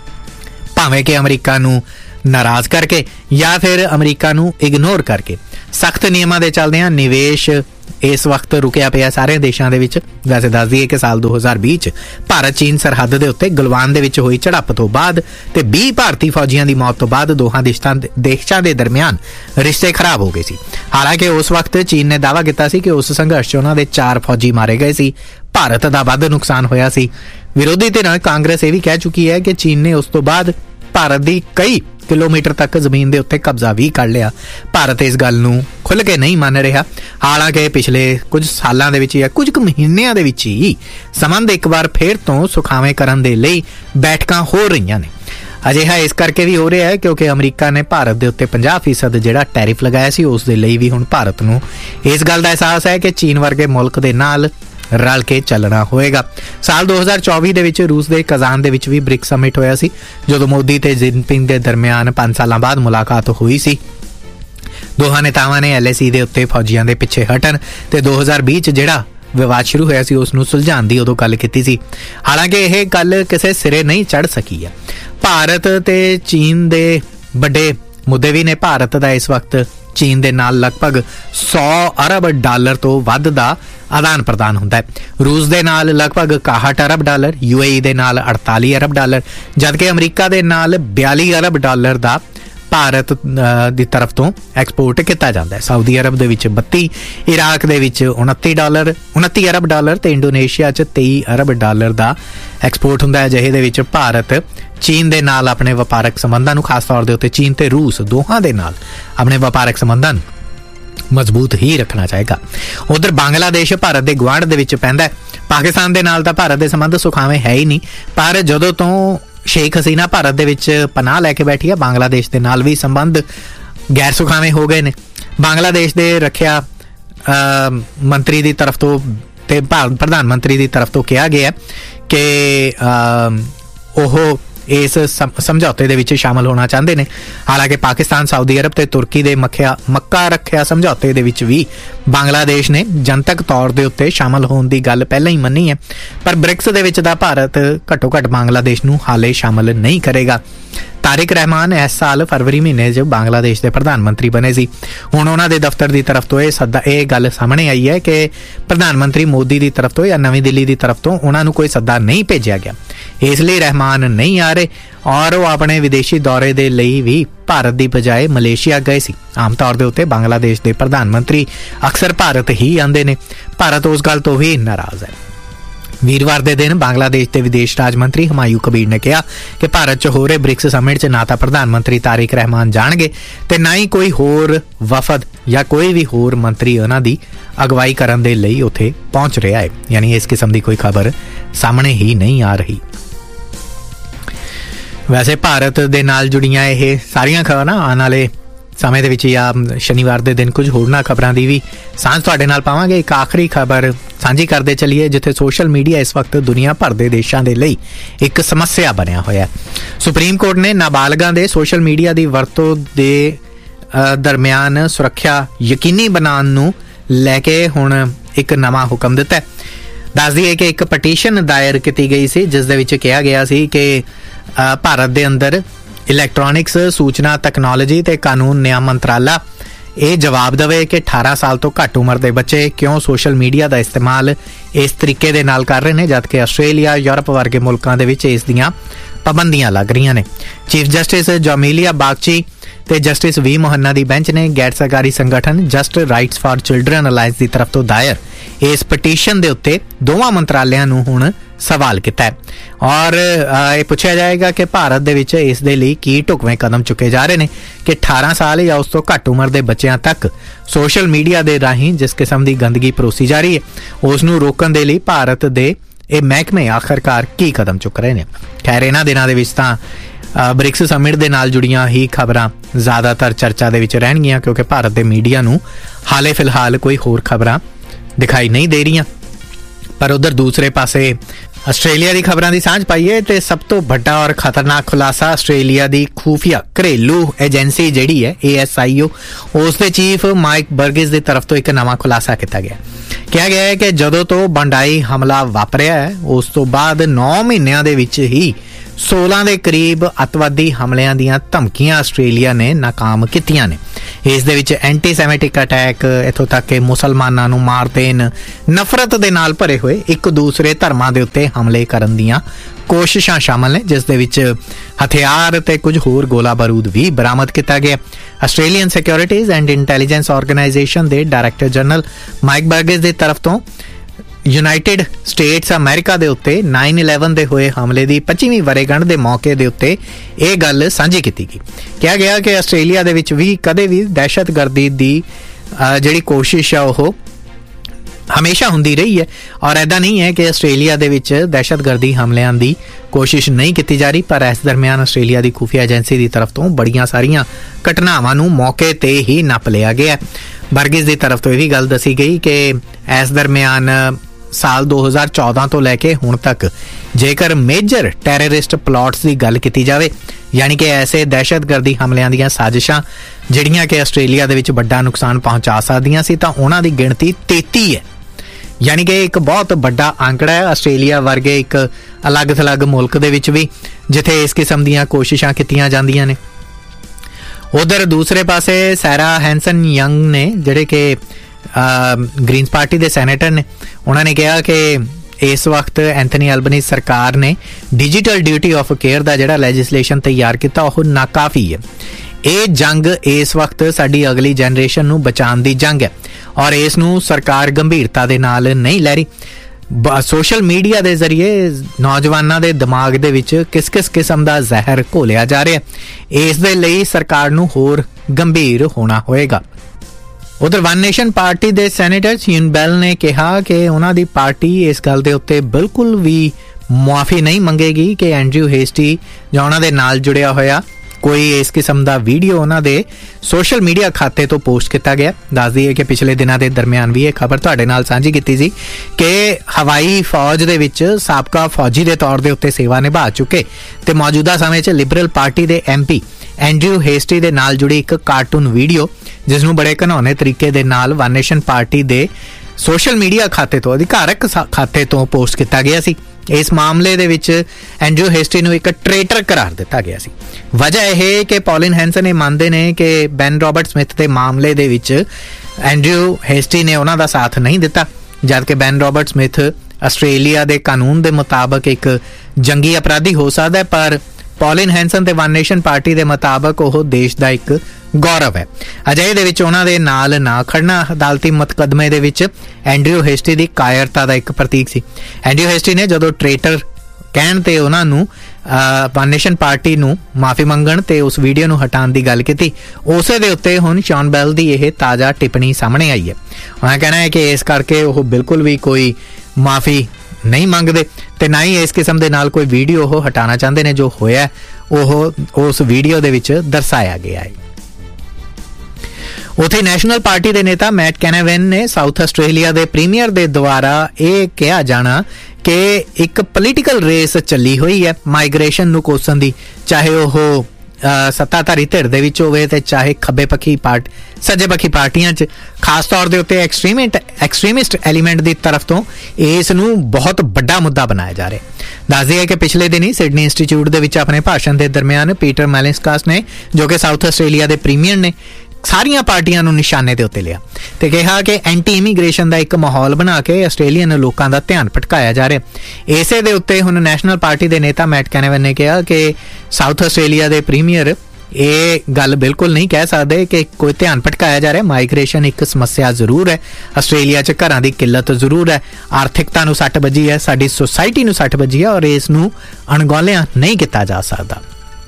ਭਾਵੇਂ ਕਿ ਅਮਰੀਕਾ ਨੂੰ ਨਾਰਾਜ਼ ਕਰਕੇ ਜਾਂ ਫਿਰ ਅਮਰੀਕਾ ਨੂੰ ਇਗਨੋਰ ਕਰਕੇ। ਸਖਤ ਨਿਯਮਾਂ ਦੇ ਚੱਲਦਿਆਂ ਨਿਵੇਸ਼ ਇਸ ਵਕਤ ਰੁਕਿਆ ਪਿਆ ਸਾਰੇ ਦੇਸ਼ਾਂ ਦੇ ਵਿੱਚ। ਵੈਸੇ ਦੱਸ ਦਈਏ ਕਿ ਸਾਲ ਦੋ ਹਜ਼ਾਰ ਵੀਹ ਚ ਭਾਰਤ ਚੀਨ ਸਰਹੱਦ ਦੇ ਉੱਤੇ ਗਲਵਾਨ ਦੇ ਵਿੱਚ ਹੋਈ ਝੜਪ ਤੋਂ ਬਾਅਦ ਤੇ ਵੀਹ ਭਾਰਤੀ ਫੌਜੀਆਂ ਦੀ ਮੌਤ ਤੋਂ ਬਾਅਦ ਦੋਹਾਂ ਦੇਸ਼ਾਂ ਦੇ ਦਰਮਿਆਨ ਰਿਸ਼ਤੇ ਖਰਾਬ ਹੋ ਗਏ ਸੀ। ਹਾਲਾਂਕਿ ਉਸ ਵਕਤ ਚੀਨ ਨੇ ਦਾਅਵਾ ਕੀਤਾ ਸੀ ਕਿ ਉਸ ਸੰਘਰਸ਼ 'ਚ ਉਹਨਾਂ ਦੇ ਚਾਰ ਫੌਜੀ ਮਾਰੇ ਗਏ ਸੀ, ਭਾਰਤ ਦਾ ਵੱਧ ਨੁਕਸਾਨ ਹੋਇਆ ਸੀ। ਵਿਰੋਧੀ ਧਿਰ ਕਾਂਗਰਸ ਇਹ ਵੀ ਕਹਿ ਚੁੱਕੀ ਹੈ ਕਿ ਚੀਨ ਨੇ ਉਸ ਤੋਂ ਬਾਅਦ ਭਾਰਤ ਦੀ ਕਈ किलोमीटर तक ਜ਼ਮੀਨ ਦੇ ਉੱਤੇ ਕਬਜ਼ਾ ਵੀ ਕਰ ਲਿਆ। ਭਾਰਤ ਇਸ ਗੱਲ ਨੂੰ ਖੁੱਲ੍ਹ ਕੇ ਨਹੀਂ ਮੰਨ ਰਿਹਾ। ਹਾਲਾਂਕਿ ਪਿਛਲੇ ਕੁਝ ਸਾਲਾਂ ਦੇ ਵਿੱਚ ਜਾਂ ਕੁਝ ਕੁ ਮਹੀਨਿਆਂ ਦੇ ਵਿੱਚ ਹੀ ਸੰਬੰਧ ਇੱਕ ਵਾਰ ਫਿਰ ਤੋਂ ਸੁਖਾਵੇਂ ਕਰਨ ਦੇ ਲਈ ਬੈਠਕਾਂ ਹੋ ਰਹੀਆਂ ਨੇ। ਅਜਿਹਾ ਇਸ ਕਰਕੇ ਵੀ ਹੋ ਰਿਹਾ ਹੈ ਕਿਉਂਕਿ ਅਮਰੀਕਾ ਨੇ ਭਾਰਤ ਦੇ ਉੱਤੇ ਪੰਜਾਹ ਫੀਸਦ ਜਿਹੜਾ ਟੈਰਿਫ ਲਗਾਇਆ ਸੀ, ਉਸ ਦੇ ਲਈ ਵੀ ਹੁਣ ਭਾਰਤ ਨੂੰ ਇਸ ਗੱਲ ਦਾ ਅਹਿਸਾਸ ਹੈ ਕਿ ਚੀਨ ਵਰਗੇ ਮੁਲਕ ਦੇ ਨਾਲ ਰਲ ਕੇ ਚੱਲਣਾ ਹੋਏਗਾ। ਸਾਲ ਦੋ ਹਜ਼ਾਰ ਚੌਵੀ ਦੇ ਵਿੱਚ ਰੂਸ ਦੇ ਕਜ਼ਾਨ ਦੇ ਵਿੱਚ ਵੀ ਬ੍ਰਿਕ ਸਮਿਟ ਹੋਇਆ ਸੀ, ਜਦੋਂ ਮੋਦੀ ਤੇ ਜਿਨਪਿੰਗ ਦੇ ਦਰਮਿਆਨ ਪੰਜ ਸਾਲਾਂ ਬਾਅਦ ਮੁਲਾਕਾਤ ਹੋਈ ਸੀ। ਦੋਹਾਂ ਨੇਤਾਵਾਂ ਨੇ ਐਲ ਏ ਸੀ ਦੇ ਉੱਤੇ ਫੌਜੀਆਂ ਦੇ ਪਿੱਛੇ ਹਟਣ ਤੇ ਦੋ ਹਜ਼ਾਰ ਵੀਹ 'ਚ ਜਿਹੜਾ ਵਿਵਾਦ ਸ਼ੁਰੂ ਹੋਇਆ ਸੀ ਉਸ ਨੂੰ ਸੁਲਝਾਉਣ ਦੀ ਉਦੋਂ ਗੱਲ ਕੀਤੀ ਸੀ। ਹਾਲਾਂਕਿ ਇਹ ਗੱਲ ਕਿਸੇ ਸਿਰੇ ਨਹੀਂ ਚੜ੍ਹ ਸਕੀ ਹੈ। ਭਾਰਤ ਤੇ ਚੀਨ ਦੇ ਵੱਡੇ ਮੁੱਦੇ ਵੀ ਨੇ। ਭਾਰਤ ਦਾ ਇਸ ਵਕਤ ਚੀਨ ਦੇ ਨਾਲ ਲਗਭਗ ਸੌ ਅਰਬ ਡਾਲਰ ਤੋਂ ਵੱਧ ਦਾ ਆਦਾਨ ਪ੍ਰਦਾਨ ਹੁੰਦਾ ਹੈ। ਰੂਸ ਦੇ ਨਾਲ ਲਗਭਗ ਇਕਾਹਠ ਅਰਬ ਡਾਲਰ, ਯੂ ਏ ਈ ਦੇ ਨਾਲ ਅੜਤਾਲੀ ਅਰਬ ਡਾਲਰ, ਜਦਕਿ ਅਮਰੀਕਾ ਦੇ ਨਾਲ ਬਿਆਲੀ ਅਰਬ ਡਾਲਰ ਦਾ ਭਾਰਤ ਦੀ ਤਰਫ ਤੋਂ ਐਕਸਪੋਰਟ ਕੀਤਾ ਜਾਂਦਾ ਹੈ। ਸਾਊਦੀ ਅਰਬ ਦੇ ਵਿੱਚ ਬੱਤੀ, ਇਰਾਕ ਦੇ ਵਿੱਚ ਉਨੱਤੀ ਡਾਲਰ ਉਨੱਤੀ ਅਰਬ ਡਾਲਰ ਤੇ ਇੰਡੋਨੇਸ਼ੀਆ 'ਚ ਤੇਈ ਅਰਬ ਡਾਲਰ ਦਾ ਐਕਸਪੋਰਟ ਹੁੰਦਾ ਹੈ। ਜਿਹੇ ਦੇ ਵਿੱਚ ਭਾਰਤ ਚੀਨ ਦੇ ਨਾਲ ਆਪਣੇ ਵਪਾਰਕ ਸੰਬੰਧਾਂ ਨੂੰ, ਖਾਸ ਤੌਰ ਦੇ ਉੱਤੇ ਚੀਨ ਤੇ ਰੂਸ ਦੋਹਾਂ ਦੇ ਨਾਲ ਆਪਣੇ ਵਪਾਰਕ ਸੰਬੰਧਾਂ ਨੂੰ ਮਜ਼ਬੂਤ ਹੀ ਰੱਖਣਾ ਚਾਹੇਗਾ। ਉਧਰ ਬੰਗਲਾਦੇਸ਼ ਭਾਰਤ ਦੇ ਗੁਆਂਢ ਦੇ ਵਿੱਚ ਪੈਂਦਾ ਹੈ। ਪਾਕਿਸਤਾਨ ਦੇ ਨਾਲ ਤਾਂ ਭਾਰਤ ਦੇ ਸੰਬੰਧ ਸੁਖਾਵੇਂ ਹੈ ਹੀ ਨਹੀਂ, ਪਰ ਜਦੋਂ ਤੋਂ ਸ਼ੇਖ ਹਸੀਨਾ ਭਾਰਤ ਦੇ ਵਿੱਚ ਪਨਾਹ ਲੈ ਕੇ ਬੈਠੀ ਹੈ, ਬੰਗਲਾਦੇਸ਼ ਦੇ ਨਾਲ ਵੀ ਸੰਬੰਧ ਗੈਰ ਸੁਖਾਵੇਂ ਹੋ ਗਏ ਨੇ। ਬੰਗਲਾਦੇਸ਼ ਦੇ ਰੱਖਿਆ ਮੰਤਰੀ ਦੀ ਤਰਫ ਤੋਂ ਤੇ ਪ੍ਰਧਾਨ ਮੰਤਰੀ ਦੀ ਤਰਫ ਤੋਂ ਕਿਹਾ ਗਿਆ ਕਿ ਉਹ ਇਸ ਸਮਝੌਤੇ ਦੇ ਵਿੱਚ ਸ਼ਾਮਲ ਹੋਣਾ ਚਾਹੁੰਦੇ ਨੇ। ਹਾਲਾਂਕਿ ਪਾਕਿਸਤਾਨ, ਸਾਊਦੀ ਅਰਬ ਤੇ ਤੁਰਕੀ ਦੇ ਮੱਖਿਆ ਮੱਕਾ ਰੱਖਿਆ ਸਮਝੌਤੇ ਦੇ ਵਿੱਚ ਵੀ ਬੰਗਲਾਦੇਸ਼ ਨੇ ਜਨਤਕ ਤੌਰ ਦੇ ਉੱਤੇ ਸ਼ਾਮਲ ਹੋਣ ਦੀ ਗੱਲ ਪਹਿਲਾਂ ਹੀ ਮੰਨੀ ਹੈ, ਪਰ ਬ੍ਰਿਕਸ ਦੇ ਵਿੱਚ ਦਾ ਭਾਰਤ ਘੱਟੋ ਘੱਟ ਬੰਗਲਾਦੇਸ਼ ਨੂੰ ਹਾਲੇ ਸ਼ਾਮਲ ਨਹੀਂ ਕਰੇਗਾ। ਤਾਰਿਕ ਰਹਿਮਾਨ ਇਸ ਸਾਲ ਫਰਵਰੀ ਮਹੀਨੇ 'ਚ ਬੰਗਲਾਦੇਸ਼ ਦੇ ਪ੍ਰਧਾਨ ਮੰਤਰੀ ਬਣੇ ਸੀ। ਹੁਣ ਉਹਨਾਂ ਦੇ ਦਫ਼ਤਰ ਦੀ ਤਰਫ ਤੋਂ ਇਹ ਸੱਦਾ ਇਹ ਗੱਲ ਸਾਹਮਣੇ ਆਈ ਹੈ ਕਿ ਪ੍ਰਧਾਨ ਮੰਤਰੀ ਮੋਦੀ ਦੀ ਤਰਫ ਤੋਂ ਜਾਂ ਨਵੀਂ ਦਿੱਲੀ ਦੀ ਤਰਫ ਤੋਂ ਉਹਨਾਂ ਨੂੰ ਕੋਈ ਸੱਦਾ ਨਹੀਂ ਭੇਜਿਆ ਗਿਆ। ਇਸ ਲਈ ਰਹਿਮਾਨ ਨਹੀਂ ਆ ਰਹੇ ਔਰ ਉਹ ਆਪਣੇ ਵਿਦੇਸ਼ੀ ਦੌਰੇ ਦੇ ਲਈ ਵੀ ਭਾਰਤ ਦੀ ਬਜਾਏ ਮਲੇਸ਼ੀਆ ਗਏ ਸੀ। ਆਮ ਤੌਰ ਦੇ ਉੱਤੇ ਬੰਗਲਾਦੇਸ਼ ਦੇ ਪ੍ਰਧਾਨ ਮੰਤਰੀ ਅਕਸਰ ਭਾਰਤ ਹੀ ਆਉਂਦੇ ਨੇ। ਭਾਰਤ ਉਸ ਗੱਲ ਤੋਂ ਵੀ ਨਾਰਾਜ਼ ਹੈ। ਵੀਰਵਾਰ ਦੇ ਦਿਨ ਬੰਗਲਾਦੇਸ਼ ਦੇ ਵਿਦੇਸ਼ ਰਾਜ ਮੰਤਰੀ ਹਮਾਯੂ ਕਬੀਰ ਨੇ ਕਿਹਾ ਕਿ ਭਾਰਤ 'ਚ ਹੋ ਰਹੇ ਬ੍ਰਿਕਸ ਸਮਿਟ 'ਚ ਨਾ ਤਾਂ ਪ੍ਰਧਾਨ ਮੰਤਰੀ ਤਾਰਿਕ ਰਹਿਮਾਨ ਜਾਣਗੇ ਤੇ ਨਾ ਹੀ ਕੋਈ ਹੋਰ ਵਫਦ ਜਾਂ ਕੋਈ ਵੀ ਹੋਰ ਮੰਤਰੀ ਉਹਨਾਂ ਦੀ ਅਗਵਾਈ ਕਰਨ ਦੇ ਲਈ ਉੱਥੇ ਪਹੁੰਚ ਰਿਹਾ ਹੈ। ਯਾਨੀ ਇਸ ਕਿਸਮ ਦੀ ਕੋਈ ਖਬਰ ਸਾਹਮਣੇ ਹੀ ਨਹੀਂ ਆ ਰਹੀ। ਵੈਸੇ ਭਾਰਤ ਦੇ ਨਾਲ ਜੁੜੀਆਂ ਇਹ ਸਾਰੀਆਂ ਖਬਰਾਂ ਆਉਣ ਵਾਲੇ ਸਮੇਂ ਦੇ ਵਿੱਚ ਜਾਂ ਸ਼ਨੀਵਾਰ ਦੇ ਦਿਨ ਕੁਝ ਹੋਰਨਾਂ ਖਬਰਾਂ ਦੀ ਵੀ ਸਾਂਝ ਤੁਹਾਡੇ ਨਾਲ ਪਾਵਾਂਗੇ। ਇੱਕ ਆਖਰੀ ਖਬਰ ਸਾਂਝੀ ਕਰਦੇ ਚੱਲੀਏ, ਜਿੱਥੇ ਸੋਸ਼ਲ ਮੀਡੀਆ ਇਸ ਵਕਤ ਦੁਨੀਆ ਭਰ ਦੇ ਦੇਸ਼ਾਂ ਦੇ ਲਈ ਇੱਕ ਸਮੱਸਿਆ ਬਣਿਆ ਹੋਇਆ। ਸੁਪਰੀਮ ਕੋਰਟ ਨੇ ਨਾਬਾਲਗਾਂ ਦੇ ਸੋਸ਼ਲ ਮੀਡੀਆ ਦੀ ਵਰਤੋਂ ਦੇ ਦਰਮਿਆਨ ਸੁਰੱਖਿਆ ਯਕੀਨੀ ਬਣਾਉਣ ਨੂੰ ਲੈ ਕੇ ਹੁਣ ਇੱਕ ਨਵਾਂ ਹੁਕਮ ਦਿੱਤਾ। ਦੱਸ ਦਈਏ ਕਿ ਇੱਕ ਪਟੀਸ਼ਨ ਦਾਇਰ ਕੀਤੀ ਗਈ ਸੀ ਜਿਸ ਦੇ ਵਿੱਚ ਕਿਹਾ ਗਿਆ ਸੀ ਕਿ ਭਾਰਤ ਦੇ ਅੰਦਰ ਇਲੈਕਟ੍ਰੋਨਿਕਸ, ਸੂਚਨਾ ਤਕਨਾਲੋਜੀ ਤੇ ਕਾਨੂੰਨ ਨਿਆਂ ਮੰਤਰਾਲਾ ਇਹ ਜਵਾਬ ਦੇਵੇ ਕਿ ਅਠਾਰਾਂ ਸਾਲ ਤੋਂ ਘੱਟ ਉਮਰ ਦੇ ਬੱਚੇ ਕਿਉਂ ਸੋਸ਼ਲ ਮੀਡੀਆ ਦਾ ਇਸਤੇਮਾਲ ਇਸ ਤਰੀਕੇ ਦੇ ਨਾਲ ਕਰ ਰਹੇ ਨੇ, ਜਦਕਿ ਆਸਟ੍ਰੇਲੀਆ, ਯੂਰਪ ਵਰਗੇ ਮੁਲਕਾਂ ਦੇ ਵਿੱਚ ਇਸ ਦੀਆਂ ਪਾਬੰਦੀਆਂ ਲੱਗ ਰਹੀਆਂ ਨੇ। ਚੀਫ ਜਸਟਿਸ ਜੋਮੀਲੀਆ ਬਾਗਚੀ ਤੇ ਜਸਟਿਸ ਵੀ ਮੋਹਨਾ ਦੀ ਬੈਂਚ ਨੇ ਗੈਰ ਸਰਕਾਰੀ ਸੰਗਠਨ just rights for children alliance ਦੀ ਤਰਫ ਤੋਂ ਦਾਇਰ ਇਸ ਪਟੀਸ਼ਨ ਦੇ ਉੱਤੇ ਦੋਵਾਂ ਮੰਤਰਾਲਿਆਂ ਨੂੰ ਹੁਣ ਸਵਾਲ ਕੀਤਾ ਹੈ ਔਰ ਇਹ ਪੁੱਛਿਆ ਜਾਏਗਾ ਕਿ ਭਾਰਤ ਦੇ ਵਿੱਚ ਇਸ ਦੇ ਲਈ ਕੀ ਢੁਕਵੇਂ ਕਦਮ ਚੁੱਕੇ ਜਾ ਰਹੇ ਨੇ ਕਿ ਅਠਾਰਾਂ ਸਾਲ ਜਾਂ ਉਸ ਤੋਂ ਘੱਟ ਉਮਰ ਦੇ ਬੱਚਿਆਂ ਤੱਕ ਸੋਸ਼ਲ ਮੀਡੀਆ ਦੇ ਰਾਹੀਂ ਜਿਸ ਕਿਸਮ ਦੀ ਗੰਦਗੀ ਪਰੋਸੀ ਜਾ ਰਹੀ ਹੈ ਉਸ ਨੂੰ ਰੋਕਣ ਦੇ ਲਈ ਭਾਰਤ ਦੇ ਇਹ ਮਹਿਕਮੇ ਆਖਰਕਾਰ ਕੀ ਕਦਮ ਚੁੱਕ ਰਹੇ ਨੇ। ਖੈਰ, ਇਹਨਾਂ ਦਿਨਾਂ ਦੇ ਵਿੱਚ ਤਾਂ ਬ੍ਰਿਕਸ ਸਮਿਟ ਦੇ ਨਾਲ ਜੁੜੀਆਂ ਹੀ ਖਬਰਾਂ ਜ਼ਿਆਦਾਤਰ ਚਰਚਾ ਦੇ ਵਿੱਚ ਰਹਿਣਗੀਆਂ ਕਿਉਂਕਿ ਭਾਰਤ ਦੇ ਮੀਡੀਆ ਨੂੰ ਹਾਲੇ ਫਿਲਹਾਲ ਕੋਈ ਹੋਰ ਖਬਰਾਂ ਦਿਖਾਈ ਨਹੀਂ ਦੇ ਰਹੀਆਂ। ਪਰ ਉਧਰ ਦੂਸਰੇ ਪਾਸੇ ਆਸਟ੍ਰੇਲੀਆ ਦੀ ਖਬਰਾਂ ਦੀ ਸਾਂਝ ਪਾਈਏ ਤੇ ਸਭ ਤੋਂ ਵੱਡਾ ਔਰ ਖਤਰਨਾਕ ਖੁਲਾਸਾ ਆਸਟ੍ਰੇਲੀਆ ਦੀ ਖੂਫੀਆ ਘਰੇਲੂ ਏਜੰਸੀ ਜਿਹੜੀ ਹੈ ਏ ਐਸ ਆਈ ਓ ਉਸ ਦੇ ਚੀਫ ਮਾਈਕ ਬਰਗਿਸ ਦੀ ਤਰਫ ਤੋਂ ਇੱਕ ਨਵਾਂ ਖੁਲਾਸਾ ਕੀਤਾ ਗਿਆ। ਕਿਹਾ ਗਿਆ ਹੈ ਕਿ ਜਦੋਂ ਤੋਂ ਬੰਡਾਈ ਹਮਲਾ ਵਾਪਰਿਆ ਹੈ ਉਸ ਤੋਂ ਬਾਅਦ ਨੌ ਮਹੀਨਿਆਂ ਦੇ ਵਿੱਚ ਹੀ ਸੋਲਾਂ ਦੇ ਕਰੀਬ ਅੱਤਵਾਦੀ ਹਮਲਿਆਂ ਦੀਆਂ ਧਮਕੀਆਂ ਆਸਟ੍ਰੇਲੀਆ ਨੇ ਨਾਕਾਮ ਕੀਤੀਆਂ ਨੇ। ਇਸ ਦੇ ਵਿੱਚ ਐਂਟੀ ਸੈਮੈਟਿਕ ਅਟੈਕ, ਇੱਥੋਂ ਤੱਕ ਕਿ ਮੁਸਲਮਾਨਾਂ ਨੂੰ ਮਾਰ ਦੇਣ, ਨਫ਼ਰਤ ਦੇ ਨਾਲ ਭਰੇ ਹੋਏ ਇੱਕ ਦੂਸਰੇ ਧਰਮਾਂ ਦੇ ਉੱਤੇ ਹਮਲੇ ਕਰਨ ਦੀਆਂ ਕੋਸ਼ਿਸ਼ਾਂ ਸ਼ਾਮਲ ਨੇ, ਜਿਸ ਦੇ ਵਿੱਚ ਹਥਿਆਰ ਤੇ ਕੁਝ ਹੋਰ ਗੋਲਾ ਬਾਰੂਦ ਵੀ ਬਰਾਮਦ ਕੀਤਾ ਗਿਆ। Australian securities and intelligence organisation ਦੇ ਡਾਇਰੈਕਟਰ ਜਨਰਲ ਮਾਈਕ ਬਰਗਿਸ ਦੀ ਤਰਫ ਤੋਂ ਯੂਨਾਈਟਿਡ ਸਟੇਟਸ ਅਮਰੀਕਾ ਦੇ ਉੱਤੇ ਨਾइन इलेवन ਦੇ ਹੋਏ ਹਮਲੇ ਦੀ ਪੱਚੀਵੀਂ ਵਰ੍ਹੇਗੰਢ ਦੇ ਮੌਕੇ ਦੇ ਉੱਤੇ ਇਹ ਗੱਲ ਸਾਂਝੀ ਕੀਤੀ ਗਈ। ਕਿਹਾ ਗਿਆ ਕਿ ਆਸਟ੍ਰੇਲੀਆ ਦੇ ਵਿੱਚ ਵੀ ਕਦੇ ਵੀ ਦਹਿਸ਼ਤਗਰਦੀ ਦੀ ਜਿਹੜੀ ਕੋਸ਼ਿਸ਼ ਆ ਉਹ ਹਮੇਸ਼ਾ ਹੁੰਦੀ ਰਹੀ ਹੈ ਔਰ ਇੱਦਾਂ ਨਹੀਂ ਹੈ ਕਿ ਆਸਟ੍ਰੇਲੀਆ ਦੇ ਵਿੱਚ ਦਹਿਸ਼ਤਗਰਦੀ ਹਮਲਿਆਂ ਦੀ ਕੋਸ਼ਿਸ਼ ਨਹੀਂ ਕੀਤੀ ਜਾ ਰਹੀ, ਪਰ ਇਸ ਦਰਮਿਆਨ ਆਸਟ੍ਰੇਲੀਆ ਦੀ ਖੁਫੀਆ ਏਜੰਸੀ ਦੀ ਤਰਫ ਤੋਂ ਬੜੀਆਂ ਸਾਰੀਆਂ ਘਟਨਾਵਾਂ ਨੂੰ ਮੌਕੇ ਤੇ ਹੀ ਨੱਪ ਲਿਆ ਗਿਆ। ਬਰਗਿਸ ਦੀ ਤਰਫ ਤੋਂ ਇਹ ਵੀ ਗੱਲ ਦੱਸੀ ਗਈ ਕਿ ਇਸ ਦਰਮਿਆਨ ਸਾਲ ਦੋ ਹਜ਼ਾਰ ਚੌਦਾਂ ਤੋਂ ਲੈ ਕੇ ਹੁਣ ਤੱਕ ਜੇਕਰ ਮੇਜਰ ਟੈਰਰਿਸਟ ਪਲਾਟਸ ਦੀ ਗੱਲ ਕੀਤੀ ਜਾਵੇ, ਯਾਨੀ ਕਿ ਐਸੇ ਦਹਿਸ਼ਤਗਰਦੀ ਹਮਲਿਆਂ ਦੀਆਂ ਸਾਜ਼ਿਸ਼ਾਂ ਜਿਹੜੀਆਂ ਕਿ ਆਸਟ੍ਰੇਲੀਆ ਦੇ ਵਿੱਚ ਵੱਡਾ ਨੁਕਸਾਨ ਪਹੁੰਚਾ ਸਕਦੀਆਂ ਸੀ, ਤਾਂ ਉਹਨਾਂ ਦੀ ਗਿਣਤੀ ਤੇਤੀ ਹੈ। ਯਾਨੀ ਕਿ ਇੱਕ ਬਹੁਤ ਵੱਡਾ ਅੰਕੜਾ ਹੈ ਆਸਟ੍ਰੇਲੀਆ ਵਰਗੇ ਇੱਕ ਅਲੱਗ-ਥਲੱਗ ਮੁਲਕ ਦੇ ਵਿੱਚ ਵੀ ਜਿੱਥੇ ਇਸ ਕਿਸਮ ਦੀਆਂ ਕੋਸ਼ਿਸ਼ਾਂ ਕੀਤੀਆਂ ਜਾਂਦੀਆਂ ਨੇ। ਉਧਰ ਦੂਸਰੇ ਪਾਸੇ ਸੈਰਾ ਹੈਂਸਨ ਯੰਗ ਨੇ ਜਿਹੜੇ ਕਿ ਗ੍ਰੀਨਸ ਪਾਰਟੀ ਦੇ ਸੈਨੇਟਰ ਨੇ, ਉਹਨਾਂ ਨੇ ਕਿਹਾ ਕਿ ਇਸ ਵਕਤ ਐਂਥਨੀ ਐਲਬਨੀਜ਼ ਸਰਕਾਰ ਨੇ ਡਿਜੀਟਲ ਡਿਊਟੀ ਆਫ ਕੇਅਰ ਦਾ ਜਿਹੜਾ ਲੈਜਿਸਲੇਸ਼ਨ ਤਿਆਰ ਕੀਤਾ ਉਹ ਨਾਕਾਫੀ ਹੈ। ਇਹ ਜੰਗ ਇਸ ਵਕਤ ਸਾਡੀ ਅਗਲੀ ਜਨਰੇਸ਼ਨ ਨੂੰ ਬਚਾਉਣ ਦੀ ਜੰਗ ਹੈ ਔਰ ਇਸ ਨੂੰ ਸਰਕਾਰ ਗੰਭੀਰਤਾ ਦੇ ਨਾਲ ਨਹੀਂ ਲੈ ਰਹੀ। ਸੋਸ਼ਲ ਮੀਡੀਆ ਦੇ ਜ਼ਰੀਏ ਨੌਜਵਾਨਾਂ ਦੇ ਦਿਮਾਗ ਦੇ ਵਿੱਚ ਕਿਸ ਕਿਸ ਕਿਸਮ ਦਾ ਜ਼ਹਿਰ ਘੋਲਿਆ ਜਾ ਰਿਹਾ, ਇਸ ਦੇ ਲਈ ਸਰਕਾਰ ਨੂੰ ਹੋਰ ਗੰਭੀਰ ਹੋਣਾ ਹੋਏਗਾ। ਉਧਰ ਵਨ ਨੇਸ਼ਨ ਪਾਰਟੀ ਦੇ ਸੈਨੇਟਰ ਸ਼ੀਨ ਬੈਲ ਨੇ ਕਿਹਾ ਕਿ ਉਹਨਾਂ ਦੀ ਪਾਰਟੀ ਇਸ ਗੱਲ ਦੇ ਉੱਤੇ ਬਿਲਕੁਲ ਵੀ ਮੁਆਫੀ ਨਹੀਂ ਮੰਗੇਗੀ ਕਿ ਐਂਡਰਿਊ ਹੇਸਟੀ ਜਾਂ ਉਹਨਾਂ ਦੇ ਨਾਲ ਜੁੜਿਆ ਹੋਇਆ ਕੋਈ ਇਸ ਕਿਸਮ ਦਾ ਵੀਡੀਓ ਉਹਨਾਂ ਦੇ ਸੋਸ਼ਲ ਮੀਡੀਆ ਖਾਤੇ ਤੋਂ ਪੋਸਟ ਕੀਤਾ ਗਿਆ। ਦੱਸ ਦਈਏ ਕਿ ਪਿਛਲੇ ਦਿਨਾਂ ਦੇ ਦਰਮਿਆਨ ਵੀ ਇਹ ਖਬਰ ਤੁਹਾਡੇ ਨਾਲ ਸਾਂਝੀ ਕੀਤੀ ਸੀ ਕਿ ਹਵਾਈ ਫੌਜ ਦੇ ਵਿੱਚ ਸਾਬਕਾ ਫੌਜੀ ਦੇ ਤੌਰ ਦੇ ਉੱਤੇ ਸੇਵਾ ਨਿਭਾ ਚੁੱਕੇ ਤੇ ਮੌਜੂਦਾ ਸਮੇਂ 'ਚ ਲਿਬਰਲ ਪਾਰਟੀ ਦੇ ਐਮ ਪੀ ਐਂਡਰਿਊ ਹੇਸਟੀ ਦੇ ਨਾਲ ਜੁੜੀ ਇੱਕ ਕਾਰਟੂਨ ਵੀਡੀਓ ਜਿਸ ਨੂੰ ਬੜੇ ਘਿਨੌਣੇ ਤਰੀਕੇ ਦੇ ਨਾਲ ਵਨ ਨੇਸ਼ਨ ਪਾਰਟੀ ਦੇ ਸੋਸ਼ਲ ਮੀਡੀਆ ਖਾਤੇ ਤੋਂ ਅਧਿਕਾਰਕ ਖਾਤੇ ਤੋਂ ਪੋਸਟ ਕੀਤਾ ਗਿਆ ਸੀ। ਇਸ ਮਾਮਲੇ ਦੇ ਵਿੱਚ ਐਂਡਰਿਊ ਹੇਸਟੀ ਨੂੰ ਇੱਕ ਟ੍ਰੇਟਰ ਕਰਾਰ ਦਿੱਤਾ ਗਿਆ ਸੀ। ਵਜ੍ਹਾ ਇਹ ਕਿ ਪੌਲਿਨ ਹੈਂਸਨ ਇਹ ਮੰਨਦੇ ਨੇ ਕਿ ਬੈਨ ਰੌਬਰਟ ਸਮਿਥ ਦੇ ਮਾਮਲੇ ਦੇ ਵਿੱਚ ਐਂਡਰਿਊ ਹੇਸਟੀ ਨੇ ਉਹਨਾਂ ਦਾ ਸਾਥ ਨਹੀਂ ਦਿੱਤਾ, ਜਦਕਿ ਬੈਨ ਰੌਬਰਟ ਸਮਿਥ ਆਸਟ੍ਰੇਲੀਆ ਦੇ ਕਾਨੂੰਨ ਦੇ ਮੁਤਾਬਕ ਇੱਕ ਜੰਗੀ ਅਪਰਾਧੀ ਹੋ ਸਕਦਾ ਹੈ, ਪਰ ਪੌਲਿਨ ਹੈਂਸਨ ਤੇ ਵਨ ਨੇਸ਼ਨ ਪਾਰਟੀ ਦੇ ਮੁਤਾਬਕ ਉਹ ਦੇਸ਼ ਦਾ ਇੱਕ ਗੌਰਵ ਹੈ। ਅਜਿਹੇ ਦੇ ਵਿੱਚ ਉਹਨਾਂ ਦੇ ਨਾਲ ਨਾ ਖੜਨਾ ਅਦਾਲਤੀ ਮੁਕੱਦਮੇ ਦੇ ਵਿੱਚ ਐਂਡਰਿਊ ਹੇਸਟੀ ਦੀ ਕਾਇਰਤਾ ਦਾ ਇੱਕ ਪ੍ਰਤੀਕ ਸੀ। ਐਂਡਰਿਊ ਹੇਸਟੀ ਨੇ ਜਦੋਂ ਟ੍ਰੇਟਰ ਕਹਿਣ ਤੇ ਉਹਨਾਂ ਨੂੰ ਵਨ ਨੇਸ਼ਨ ਪਾਰਟੀ ਨੂੰ ਮਾਫੀ ਮੰਗਣ ਤੇ ਉਸ ਵੀਡੀਓ ਨੂੰ ਹਟਾਉਣ ਦੀ ਗੱਲ ਕੀਤੀ, ਉਸੇ ਦੇ ਉੱਤੇ ਹੁਣ ਸ਼ੌਨ ਬੈਲ ਦੀ ਇਹ ਤਾਜ਼ਾ ਟਿੱਪਣੀ ਸਾਹਮਣੇ ਆਈ ਹੈ। ਉਹਨਾਂ ਕਹਿਣਾ ਹੈ ਕਿ ਇਸ ਕਰਕੇ ਉਹ ਬਿਲਕੁਲ ਵੀ ਕੋਈ ਮਾਫੀ ਨਹੀਂ ਮੰਗਦੇ ਤੇ ਨਾ ਹੀ ਇਸ ਕਿਸਮ ਦੇ ਨਾਲ ਕੋਈ ਵੀਡੀਓ ਉਹ ਹਟਾਉਣਾ ਚਾਹੁੰਦੇ ਨੇ। ਜੋ ਹੋਇਆ ਉਹ ਉਸ ਵੀਡੀਓ ਦੇ ਵਿੱਚ ਦਰਸਾਇਆ ਗਿਆ ਹੈ। ਉੱਥੇ ਨੈਸ਼ਨਲ ਪਾਰਟੀ ਦੇ ਨੇਤਾ ਮੈਟ ਕੈਨਾਵੈਨ ਨੇ ਸਾਊਥ ਆਸਟ੍ਰੇਲੀਆ ਦੇ ਪ੍ਰੀਮੀਅਰ ਦੇ ਦੁਆਰਾ ਇਹ ਕਿਹਾ ਜਾਣਾ ਕਿ ਇੱਕ ਪੋਲੀਟੀਕਲ ਰੇਸ ਚੱਲੀ ਹੋਈ ਹੈ ਮਾਈਗ੍ਰੇਸ਼ਨ ਨੂੰ ਕੋਸਣ ਦੀ, ਚਾਹੇ ਉਹ ਸੱਤਾਧਾਰੀ ਧਿਰ ਦੇ ਵਿੱਚ ਹੋਵੇ ਤੇ ਚਾਹੇ ਖੱਬੇ ਪੱਖੀ ਪਾਰਟ ਸੱਜੇ ਪੱਖੀ ਪਾਰਟੀਆਂ 'ਚ, ਖਾਸ ਤੌਰ ਦੇ ਉੱਤੇ ਐਕਸਟ੍ਰੀਮਿਸਟ ਐਕਸਟ੍ਰੀਮਿਸਟ ਐਲੀਮੈਂਟ ਦੀ ਤਰਫ ਤੋਂ ਇਸ ਨੂੰ ਬਹੁਤ ਵੱਡਾ ਮੁੱਦਾ ਬਣਾਇਆ ਜਾ ਰਿਹਾ। ਦੱਸਦੇ ਹੈ ਕਿ ਪਿਛਲੇ ਦਿਨੀ ਸਿਡਨੀ ਇੰਸਟੀਚਿਊਟ ਦੇ ਵਿੱਚ ਆਪਣੇ ਭਾਸ਼ਣ ਦੇ ਦਰਮਿਆਨ ਪੀਟਰ ਮੈਲਿੰਸਕਾਸ ਨੇ, ਜੋ ਕਿ ਸਾਊਥ ਆਸਟ੍ਰੇਲੀਆ ਦੇ ਪ੍ਰੀਮੀਅਰ ਨੇ, ਸਾਰੀਆਂ ਪਾਰਟੀਆਂ ਨੂੰ ਨਿਸ਼ਾਨੇ ਦੇ ਉੱਤੇ ਲਿਆ ਤੇ ਕਿਹਾ ਕਿ ਐਂਟੀ ਇਮੀਗ੍ਰੇਸ਼ਨ ਦਾ ਇੱਕ ਮਾਹੌਲ ਬਣਾ ਕੇ ਆਸਟ੍ਰੇਲੀਅਨ ਲੋਕਾਂ ਦਾ ਧਿਆਨ ਭਟਕਾਇਆ ਜਾ ਰਿਹਾ। ਇਸੇ ਦੇ ਉੱਤੇ ਹੁਣ ਨੈਸ਼ਨਲ ਪਾਰਟੀ ਦੇ ਨੇਤਾ ਮੈਟ ਕੈਨਾਵੈਨ ਨੇ ਕਿਹਾ ਕਿ ਸਾਊਥ ਆਸਟ੍ਰੇਲੀਆ ਦੇ ਪ੍ਰੀਮੀਅਰ ਇਹ ਗੱਲ ਬਿਲਕੁਲ ਨਹੀਂ ਕਹਿ ਸਕਦੇ ਕਿ ਕੋਈ ਧਿਆਨ ਭਟਕਾਇਆ ਜਾ ਰਿਹਾ। ਮਾਈਗ੍ਰੇਸ਼ਨ ਇੱਕ ਸਮੱਸਿਆ ਜ਼ਰੂਰ ਹੈ, ਆਸਟ੍ਰੇਲੀਆ 'ਚ ਘਰਾਂ ਦੀ ਕਿੱਲਤ ਜ਼ਰੂਰ ਹੈ, ਆਰਥਿਕਤਾ ਨੂੰ ਸੱਟ ਵੱਜੀ ਹੈ, ਸਾਡੀ ਸੋਸਾਇਟੀ ਨੂੰ ਸੱਟ ਵੱਜੀ ਹੈ ਔਰ ਇਸ ਨੂੰ ਅਣਗੌਲਿਆਂ ਨਹੀਂ ਕੀਤਾ ਜਾ ਸਕਦਾ।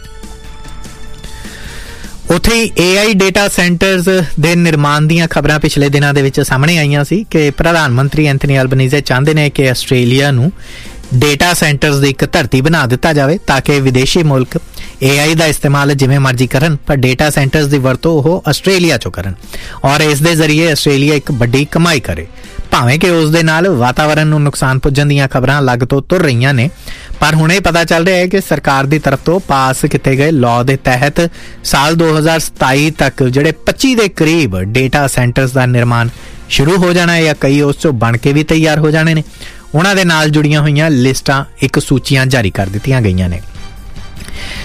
ਉੱਥੇ ਹੀ ਏ ਆਈ ਡੇਟਾ ਸੈਂਟਰਸ ਦੇ ਨਿਰਮਾਣ ਦੀਆਂ ਖਬਰਾਂ ਪਿਛਲੇ ਦਿਨਾਂ ਦੇ ਵਿੱਚ ਸਾਹਮਣੇ ਆਈਆਂ ਸੀ ਕਿ ਪ੍ਰਧਾਨ ਮੰਤਰੀ ਐਂਥਨੀ ਐਲਬਨੀਜ਼ੇ ਚਾਹੁੰਦੇ ਨੇ ਕਿ ਆਸਟ੍ਰੇਲੀਆ ਨੂੰ ਡੇਟਾ ਸੈਂਟਰਸ ਦੀ ਇੱਕ ਧਰਤੀ ਬਣਾ ਦਿੱਤਾ ਜਾਵੇ ਤਾਂ ਕਿ ਵਿਦੇਸ਼ੀ ਮੁਲਕ ਏ ਆਈ ਦਾ ਇਸਤੇਮਾਲ ਜਿਵੇਂ ਮਰਜ਼ੀ ਕਰਨ, ਪਰ ਡੇਟਾ ਸੈਂਟਰਸ ਦੀ ਵਰਤੋਂ ਉਹ ਆਸਟ੍ਰੇਲੀਆ 'ਚੋਂ ਕਰਨ ਔਰ ਇਸ ਦੇ ਜ਼ਰੀਏ ਆਸਟ੍ਰੇਲੀਆ ਇੱਕ ਵੱਡੀ ਕਮਾਈ ਕਰੇ। ਭਾਵੇਂ ਕਿ ਉਸ ਦੇ ਨਾਲ ਵਾਤਾਵਰਨ ਨੂੰ ਨੁਕਸਾਨ ਪੁੱਜਣ ਦੀਆਂ ਖਬਰਾਂ ਲੱਗ ਤੋਂ ਤੁਰ ਰਹੀਆਂ ਨੇ, ਪਰ ਹੁਣ ਇਹ ਪਤਾ ਚੱਲ ਰਿਹਾ ਹੈ ਕਿ ਸਰਕਾਰ ਦੀ ਤਰਫ ਤੋਂ ਪਾਸ ਕੀਤੇ ਗਏ ਲਾਅ ਦੇ ਤਹਿਤ ਸਾਲ ਦੋ ਹਜ਼ਾਰ ਸਤਾਈ ਤੱਕ ਜਿਹੜੇ ਪੱਚੀ ਦੇ ਕਰੀਬ ਡੇਟਾ ਸੈਂਟਰਸ ਦਾ ਨਿਰਮਾਣ ਸ਼ੁਰੂ ਹੋ ਜਾਣਾ ਹੈ ਜਾਂ ਕਈ ਉਸ 'ਚੋਂ ਬਣ ਕੇ ਵੀ ਤਿਆਰ ਹੋ ਜਾਣੇ ਨੇ। ਉਹਨਾਂ ਦੇ ਨਾਲ ਜੁੜੀਆਂ ਹੋਈਆਂ ਲਿਸਟਾਂ ਇੱਕ ਸੂਚੀਆਂ ਜਾਰੀ ਕਰ ਦਿੱਤੀਆਂ ਗਈਆਂ ਨੇ।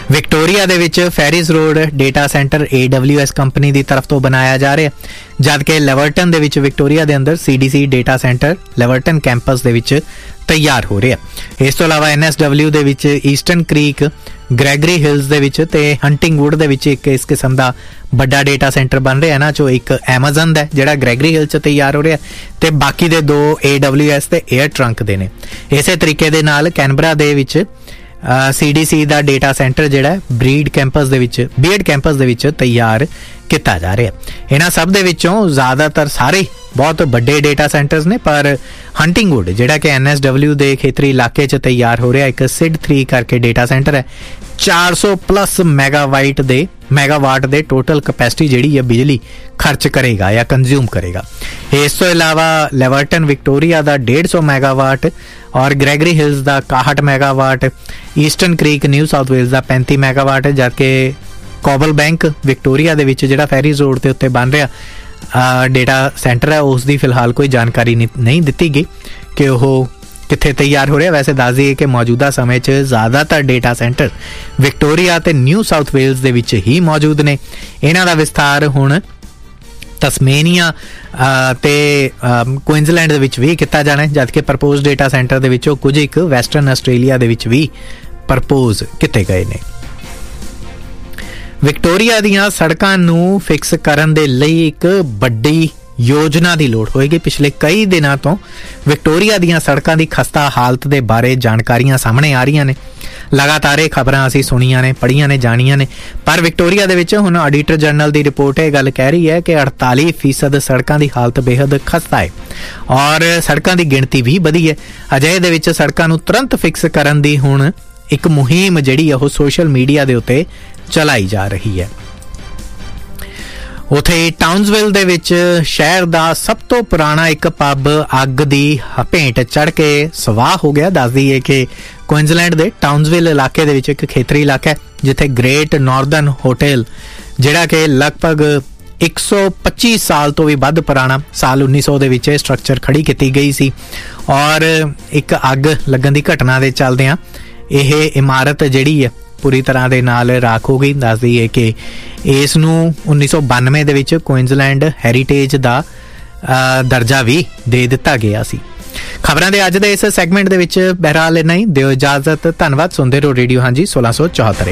ਵਿਕਟੋਰੀਆ ਦੇ ਵਿੱਚ ਫੈਰਿਸ ਰੋਡ ਡੇਟਾ ਸੈਂਟਰ ਏ ਡਬਲਿਊ ਐਸ ਕੰਪਨੀ ਦੀ ਤਰਫ ਤੋਂ ਬਣਾਇਆ ਜਾ ਰਿਹਾ, ਜਦ ਕਿ ਲੈਵਰਟਨ ਦੇ ਵਿੱਚ ਵਿਕਟੋਰੀਆ ਦੇ ਅੰਦਰ C D C data centre ਲੈਵਰਟਨ campus ਦੇ ਵਿੱਚ ਤਿਆਰ ਹੋ ਰਿਹਾ। ਇਸ ਤੋਂ ਇਲਾਵਾ ਐਨ ਐਸ ਡਬਲਿਊ ਦੇ ਵਿੱਚ ਈਸਟਰਨ ਕ੍ਰੀਕ, ਗ੍ਰੈਗਰੀ ਹਿਲਸ ਦੇ ਵਿੱਚ ਤੇ ਹੰਟਿੰਗਵੁੱਡ ਦੇ ਵਿੱਚ ਇੱਕ ਇਸ ਕਿਸਮ ਦਾ ਵੱਡਾ ਡੇਟਾ ਸੈਂਟਰ ਬਣ ਰਿਹਾ। ਇਹਨਾਂ ਚੋਂ ਇੱਕ ਐਮਾਜ਼ਨ ਦਾ ਜਿਹੜਾ ਗ੍ਰੈਗਰੀ ਹਿਲ 'ਚ ਤਿਆਰ ਹੋ ਰਿਹਾ, ਤੇ ਬਾਕੀ ਦੇ ਦੋ ਏ ਡਬਲਿਊ ਐਸ ਤੇ 에ਅਰ ਟਰੰਕ ਦੇ ਨੇ। ਇਸੇ ਤਰੀਕੇ ਦੇ ਨਾਲ ਕੈਨਬਰਾ ਦੇ ਵਿੱਚ ਸੀ ਡੀ ਸੀ ਦਾ ਡੇਟਾ ਸੈਂਟਰ ਜਿਹੜਾ ਬਰੀਡ ਕੈਂਪਸ ਦੇ ਵਿੱਚ ਬੀਐਡ ਕੈਂਪਸ ਦੇ ਵਿੱਚ ਤਿਆਰ ਕੀਤਾ ਜਾ ਰਿਹਾ। ਇਹਨਾਂ ਸਭ ਦੇ ਵਿੱਚੋਂ ਜ਼ਿਆਦਾਤਰ ਸਾਰੇ ਬਹੁਤ ਵੱਡੇ ਡੇਟਾ ਸੈਂਟਰਸ ਨੇ, ਪਰ ਹੰਟਿੰਗਵੁੱਡ ਜਿਹੜਾ ਕਿ ਐਨ ਐਸ ਡਬਲਿਊ ਦੇ ਖੇਤਰੀ ਇਲਾਕੇ 'ਚ ਤਿਆਰ ਹੋ ਰਿਹਾ ਇੱਕ ਸਿਡ ਥ੍ਰੀ ਕਰਕੇ ਡੇਟਾ ਸੈਂਟਰ ਹੈ। ਚਾਰ ਸੌ ਪਲੱਸ ਮੈਗਾਵਾਈਟ ਦੇ ਮੈਗਾਵਾਟ ਦੇ ਟੋਟਲ ਕਪੈਸਿਟੀ ਜਿਹੜੀ ਹੈ ਬਿਜਲੀ ਖਰਚ ਕਰੇਗਾ ਜਾਂ ਕੰਜ਼ਿਊਮ ਕਰੇਗਾ। ਇਸ ਤੋਂ ਇਲਾਵਾ ਲੈਵਰਟਨ ਵਿਕਟੋਰੀਆ ਦਾ ਡੇਢ ਸੌ ਮੈਗਾਵਾਟ ਔਰ ਗ੍ਰੈਗਰੀ ਹਿਲਸ ਦਾ ਇਕਾਹਠ megawatt, eastern creek new south Wales ਦਾ ਪੈਂਤੀ ਮੈਗਾਵਾਟ, ਜਦਕਿ ਕੋਬਲ ਬੈਂਕ ਵਿਕਟੋਰੀਆ ਦੇ ਵਿੱਚ ਜਿਹੜਾ ਫੈਰੀਜ਼ ਰੋਡ ਦੇ ਉੱਤੇ ਬਣ ਰਿਹਾ ਡੇਟਾ ਸੈਂਟਰ ਹੈ ਉਸ ਦੀ ਫਿਲਹਾਲ ਕੋਈ ਜਾਣਕਾਰੀ ਨਹੀਂ ਦਿੱਤੀ ਗਈ ਕਿ ਉਹ ਕਿੱਥੇ ਤਿਆਰ ਹੋ ਰਿਹਾ। ਵੈਸੇ ਦੱਸ ਦਈਏ ਕਿ ਮੌਜੂਦਾ ਸਮੇਂ 'ਚ ਜ਼ਿਆਦਾਤਰ ਡੇਟਾ ਸੈਂਟਰ ਵਿਕਟੋਰੀਆ ਤੇ ਨਿਊ ਸਾਊਥ ਵੇਲਸ ਦੇ ਵਿੱਚ ਹੀ ਮੌਜੂਦ ਨੇ। ਇਹਨਾਂ ਦਾ ਵਿਸਥਾਰ ਹੁਣ ਤਸਮੇਨੀਆ ਤੇ ਕੁਇਨਜ਼ਲੈਂਡ ਦੇ ਵਿੱਚ ਵੀ ਕੀਤਾ ਜਾਣਾ, ਜਦਕਿ ਪ੍ਰਪੋਜ਼ ਡੇਟਾ ਸੈਂਟਰ ਦੇ ਵਿੱਚੋਂ ਕੁਝ ਇੱਕ ਵੈਸਟਰਨ ਆਸਟ੍ਰੇਲੀਆ ਦੇ ਵਿੱਚ ਵੀ ਪ੍ਰਪੋਜ਼ ਕੀਤੇ ਗਏ ਨੇ। ਵਿਕਟੋਰੀਆ ਦੀਆਂ ਸੜਕਾਂ ਨੂੰ ਫਿਕਸ ਕਰਨ ਦੇ ਲਈ ਇੱਕ ਵੱਡੀ ਯੋਜਨਾ ਦੀ ਲੋੜ ਹੋਏਗੀ। ਪਿਛਲੇ ਕਈ ਦਿਨਾਂ ਤੋਂ ਵਿਕਟੋਰੀਆ ਦੀਆਂ ਸੜਕਾਂ ਦੀ ਖਸਤਾ ਹਾਲਤ ਦੇ ਬਾਰੇ ਜਾਣਕਾਰੀਆਂ ਸਾਹਮਣੇ ਆ ਰਹੀਆਂ ਨੇ। ਲਗਾਤਾਰ ਇਹ ਖਬਰਾਂ ਅਸੀਂ ਸੁਣੀਆਂ ਨੇ, ਪੜ੍ਹੀਆਂ ਨੇ, ਜਾਣੀਆਂ ਨੇ, ਪਰ ਵਿਕਟੋਰੀਆ ਦੇ ਵਿੱਚ ਹੁਣ ਆਡੀਟਰ ਜਨਰਲ ਦੀ ਰਿਪੋਰਟ ਇਹ ਗੱਲ ਕਹਿ ਰਹੀ ਹੈ ਕਿ ਅੜਤਾਲੀ ਫੀਸਦ ਸੜਕਾਂ ਦੀ ਹਾਲਤ ਬੇਹੱਦ ਖਸਤਾ ਹੈ ਔਰ ਸੜਕਾਂ ਦੀ ਗਿਣਤੀ ਵੀ ਵਧੀ ਹੈ। ਅਜਿਹੇ ਦੇ ਵਿੱਚ ਸੜਕਾਂ ਨੂੰ ਤੁਰੰਤ ਫਿਕਸ ਕਰਨ ਦੀ ਹੁਣ ਇੱਕ ਮੁਹਿੰਮ ਜਿਹੜੀ ਉਹ ਸੋਸ਼ਲ ਮੀਡੀਆ ਦੇ ਉੱਤੇ ਚਲਾਈ ਜਾ ਰਹੀ ਹੈ। ਉੱਥੇ ਟਾਊਨਸਵਿਲ ਦੇ ਵਿੱਚ ਸ਼ਹਿਰ ਦਾ ਸਭ ਤੋਂ ਪੁਰਾਣਾ ਇੱਕ ਪੱਬ ਅੱਗ ਦੀ ਭੇਂਟ ਚੜ੍ਹ ਕੇ ਸਵਾਹ ਹੋ ਗਿਆ। ਦੱਸ ਦਈਏ ਕਿ ਕੁਇਨਜ਼ਲੈਂਡ ਦੇ ਟਾਊਨਸਵਿਲ ਇਲਾਕੇ ਦੇ ਵਿੱਚ ਇੱਕ ਖੇਤਰੀ ਇਲਾਕਾ ਹੈ ਜਿੱਥੇ ਗ੍ਰੇਟ ਨਾਰਦਰਨ ਹੋਟਲ ਜਿਹੜਾ ਕਿ ਲਗਭਗ ਇੱਕ ਸੌ ਪੱਚੀ ਸਾਲ ਤੋਂ ਵੀ ਵੱਧ ਪੁਰਾਣਾ, ਸਾਲ ਉੱਨੀ ਸੌ ਦੇ ਵਿੱਚ ਇਹ ਸਟਰਕਚਰ ਖੜੀ ਕੀਤੀ ਗਈ ਸੀ ਔਰ ਇੱਕ ਅੱਗ ਲੱਗਣ ਦੀ ਘਟਨਾ ਦੇ ਚੱਲਦਿਆਂ ਇਹ ਇਮਾਰਤ ਜਿਹੜੀ ਹੈ ਪੂਰੀ ਤਰ੍ਹਾਂ ਦੇ ਨਾਲ ਰਾਖ ਹੋ ਗਈ। ਦੱਸ ਦਈਏ ਕਿ ਇਸ ਨੂੰ ਉੱਨੀ ਸੌ ਬਾਨਵੇਂ ਦੇ ਵਿੱਚ ਕੁਇਨਜ਼ਲੈਂਡ ਹੈਰੀਟੇਜ ਦਾ ਦਰਜਾ ਵੀ ਦੇ ਦਿੱਤਾ ਗਿਆ ਸੀ। ਖਬਰਾਂ ਦੇ ਅੱਜ ਦੇ ਇਸ ਸੈਗਮੈਂਟ ਦੇ ਵਿੱਚ ਬਹਿਰਾਲ ਇੰਨਾ ਹੀ। ਦਿਓ ਇਜਾਜ਼ਤ। ਧੰਨਵਾਦ। ਸੁਣਦੇ ਰਹੋ ਰੇਡੀਓ ਹਾਂਜੀ ਸੋਲਾਂ ਸੌ ਚੌਹੱਤਰ।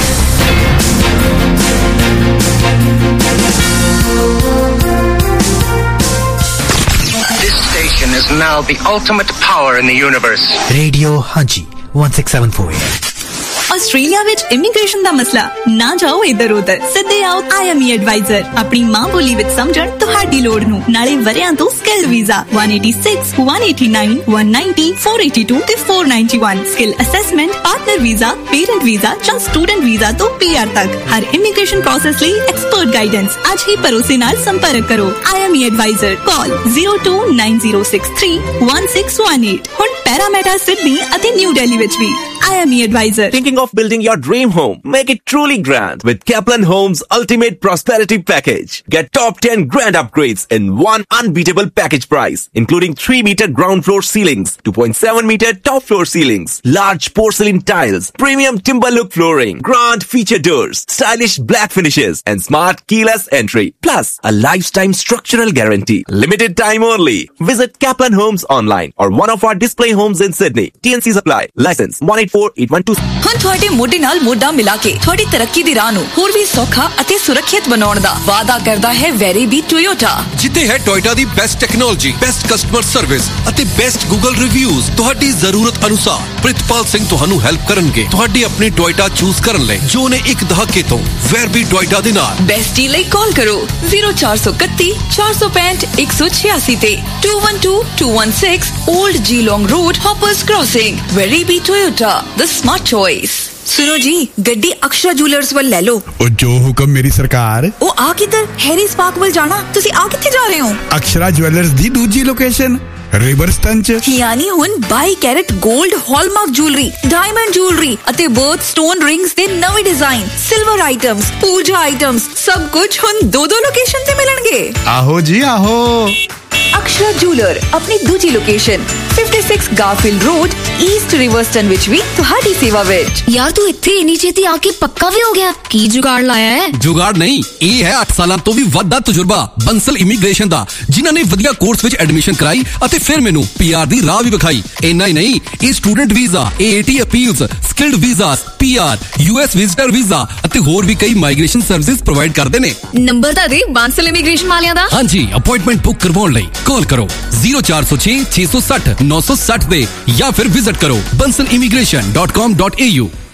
This station is now the ultimate power in the universe. Radio Hanji one six seven four A M. Australia ਵਿੱਚ ਇਮੀਗ੍ਰੇਸ਼ਨ ਦਾ ਮਸਲਾ ਨਾ ਜਾਓ ਇੱਧਰ ਉੱਧਰ, ਸਿੱਧੇ ਆਓ ਆਈ ਐਮ ਈ ਐਡਵਾਈਜ਼ਰ। ਆਪਣੀ ਮਾਂ ਬੋਲੀ ਵਿੱਚ ਸਮਝਣ ਤੁਹਾਡੀ ਲੋੜ ਨੂੰ, ਨਾਲੇ ਵਰਿਆਂ ਤੋਂ ਸਕਿੱਲ ਵੀਜ਼ਾ ਇੱਕ ਸੌ ਛਿਆਸੀ, ਇੱਕ ਸੌ ਨੜਿਨਵੇਂ, ਇੱਕ ਸੌ ਨੱਬੇ, ਚਾਰ ਸੌ ਬਆਸੀ ਤੇ ਚਾਰ ਸੌ ਇਕਾਨਵੇਂ। Skill assessment, partner visa, parent visa ਜਾਂ ਸਟੂਡੈਂਟ ਵੀਜ਼ਾ ਤੋਂ ਪੀ ਆਰ ਤੱਕ ਹਰ ਇਮੀਗ੍ਰੇਸ਼ਨ ਪ੍ਰੋਸੈਸ ਲਈ ਐਕਸਪਰਟ ਗਾਈਡੈਂਸ। ਅੱਜ ਹੀ ਭਰੋਸੇ ਨਾਲ ਸੰਪਰਕ ਕਰੋ I M E advisor. Call zero two nine zero six three one six one eight. ਹੁਣ ਪੈਰਾਮੀਟਾ ਸਿਡਨੀ ਅਤੇ ਨਿਊ ਦਿੱਲੀ ਵਿੱਚ ਵੀ I am your advisor. Thinking of building your dream home? Make it truly grand with Kaplan Homes Ultimate Prosperity Package. Get top ten grand upgrades in one unbeatable package price, including three meter ground floor ceilings, two point seven meter top floor ceilings, large porcelain tiles, premium timber look flooring, grand feature doors, stylish black finishes, and smart keyless entry. Plus, a lifetime structural guarantee. Limited time only. Visit Kaplan Homes online or one of our display homes in Sydney. T N C supply. License one eight four eight one two. ਹੁਣ ਤੁਹਾਡੇ ਮੋਢੇ ਨਾਲ ਮੋਢਾ ਮਿਲਾ ਕੇ ਤੁਹਾਡੀ ਤਰੱਕੀ ਦੀ ਰਾਹ ਨੂੰ ਹੋਰ ਵੀ ਸੌਖਾ ਅਤੇ ਸੁਰੱਖਿਅਤ ਬਣਾਉਣ ਦਾ ਵਾਅਦਾ ਕਰਦਾ ਹੈ ਵੈਰੀਬੀ ਟੋਯੋਟਾ, ਜਿੱਥੇ ਹੈ ਟੋਯੋਟਾ ਦੀ best technology, best customer service ਅਤੇ ਬੈਸਟ ਗੂਗਲ ਰਿਵਿਊਜ਼। ਤੁਹਾਡੀ ਜ਼ਰੂਰਤ ਅਨੁਸਾਰ ਪ੍ਰਿਤਪਾਲ ਸਿੰਘ ਤੁਹਾਨੂੰ ਹੈਲਪ ਕਰਨਗੇ ਤੁਹਾਡੀ ਆਪਣੀ ਟੋਯੋਟਾ ਚੂਜ਼ ਕਰਨ ਲਈ, ਜੋ ਨੇ ਇੱਕ ਦਹਾਕੇ ਤੋਂ ਵੈਰਬੀ ਟੋਯੋਟਾ ਦੇ ਨਾਲ। ਬੈਸਟ ਡੀਲ ਲਈ ਕਾਲ ਕਰੋ ਜ਼ੀਰੋ ਚਾਰ ਸੌ ਇਕੱਤੀ, ਚਾਰ ਸੌ ਪੈਂਹਠ, ਇੱਕ ਸੌ ਛਿਆਸੀ ਤੇ to one two, to one six old ਜੀ ਲੌਂਗ road, ਹੌਪਰਸ crossing. ਵੈਰਬੀ Toyota, the smart choice। सुनो जी, गड्डी अक्षरा ज्वेलर्स वाल ले लो। ओ जो हुक्म मेरी सरकार। ओ आ किधर? हैरीज पार्क वाल जाना। तुसी आ किथे जा रहे हो? अक्षरा ज्वेलर्स दी दूजी लोकेशन ਰਿਵਰਸਟਨ ਚ, ਯਾਨੀ ਹੁਣ ਬਾਈ ਕੈਰਟ 골ਡ ਹਾਲਮਾਰਕ ਜੁਐਲਰੀ, ਡਾਇਮੰਡ ਜੁਐਲਰੀ ਅਤੇ ਬਰਥ ਸਟੋਨ ਰਿੰਗਸ ਦੇ ਨਵੇਂ ਡਿਜ਼ਾਈਨ, ਸਿਲਵਰ ਆਈਟਮਸ, ਪੂਜਾ ਆਈਟਮਸ, ਸਭ ਕੁਝ ਹੁਣ ਦੋ ਦੋ ਲੋਕੇਸ਼ਨ ਤੇ ਮਿਲਣਗੇ। ਆਹੋ ਜੀ ਆਹੋ। ਅਕਸ਼ਰਾ ਜੁਐਲਰ ਆਪਣੀ ਦੂਜੀ ਲੋਕੇਸ਼ਨ ਛਪਨ ਗਾਰਫੀਲਡ ਰੋਡ, ਈਸਟ ਰਿਵਰਸਟਨ ਵਿੱਚ ਵੀ ਤੁਹਾਡੀ ਸੇਵਾ ਵਿੱਚ। ਯਾਰ ਤੂੰ ਇੱਥੇ ਇੰਨੀ ਛੇਤੀ ਆ ਕੇ ਪੱਕਾ ਵੀ ਹੋ ਗਿਆ, ਕੀ ਜੁਗਾੜ ਲਾਇਆ ਹੈ? ਜੁਗਾੜ ਨਹੀਂ, ਇਹ ਹੈ ਅੱਠ ਸਾਲਾਂ ਤੋਂ ਵੀ ਵੱਧ ਦਾ ਤਜਰਬਾ ਬੰਸਲ ਇਮੀਗ੍ਰੇਸ਼ਨ ਦਾ, ਜਿਨ੍ਹਾਂ ਨੇ ਵਧੀਆ ਕੋਰਸ ਵਿੱਚ ਐਡਮਿਸ਼ਨ ਕਰਾਈ ਅਤੇ ਫਿਰ ਮੈਨੂੰ ਪੀਆਰ ਦੀ ਰਾਹ ਵੀ ਵਿਖਾਈ। ਇੰਨਾ ਹੀ ਨਹੀਂ, ਇਹ student visa, ਏਏਟੀ appeals, skilled visas, PR, US visitor visa ਅਤੇ ਹੋਰ ਵੀ ਕਈ ਮਾਈਗ੍ਰੇਸ਼ਨ ਸਰਵਿਸਿਜ਼ ਪ੍ਰੋਵਾਈਡ ਕਰਦੇ ਨੇ। ਨੰਬਰ ਤਾਂ ਦੇ ਬਾਂਸਲ ਇਮੀਗ੍ਰੇਸ਼ਨ ਵਾਲਿਆਂ ਦਾ। ਹਾਂਜੀ, ਅਪਾਇੰਟਮੈਂਟ ਬੁੱਕ ਕਰਵਾਉਣ ਲਈ ਕਾਲ ਕਰੋ ਜ਼ੀਰੋ ਚਾਰ ਸੌ ਛੇ ਛੇ ਸੌ ਸੱਠ ਨੌ ਸੌ ਸੱਠ ਦੇ ਜਾਂ ਫਿਰ ਵਿਜ਼ਿਟ ਕਰੋ bansal immigration dot com dot a u।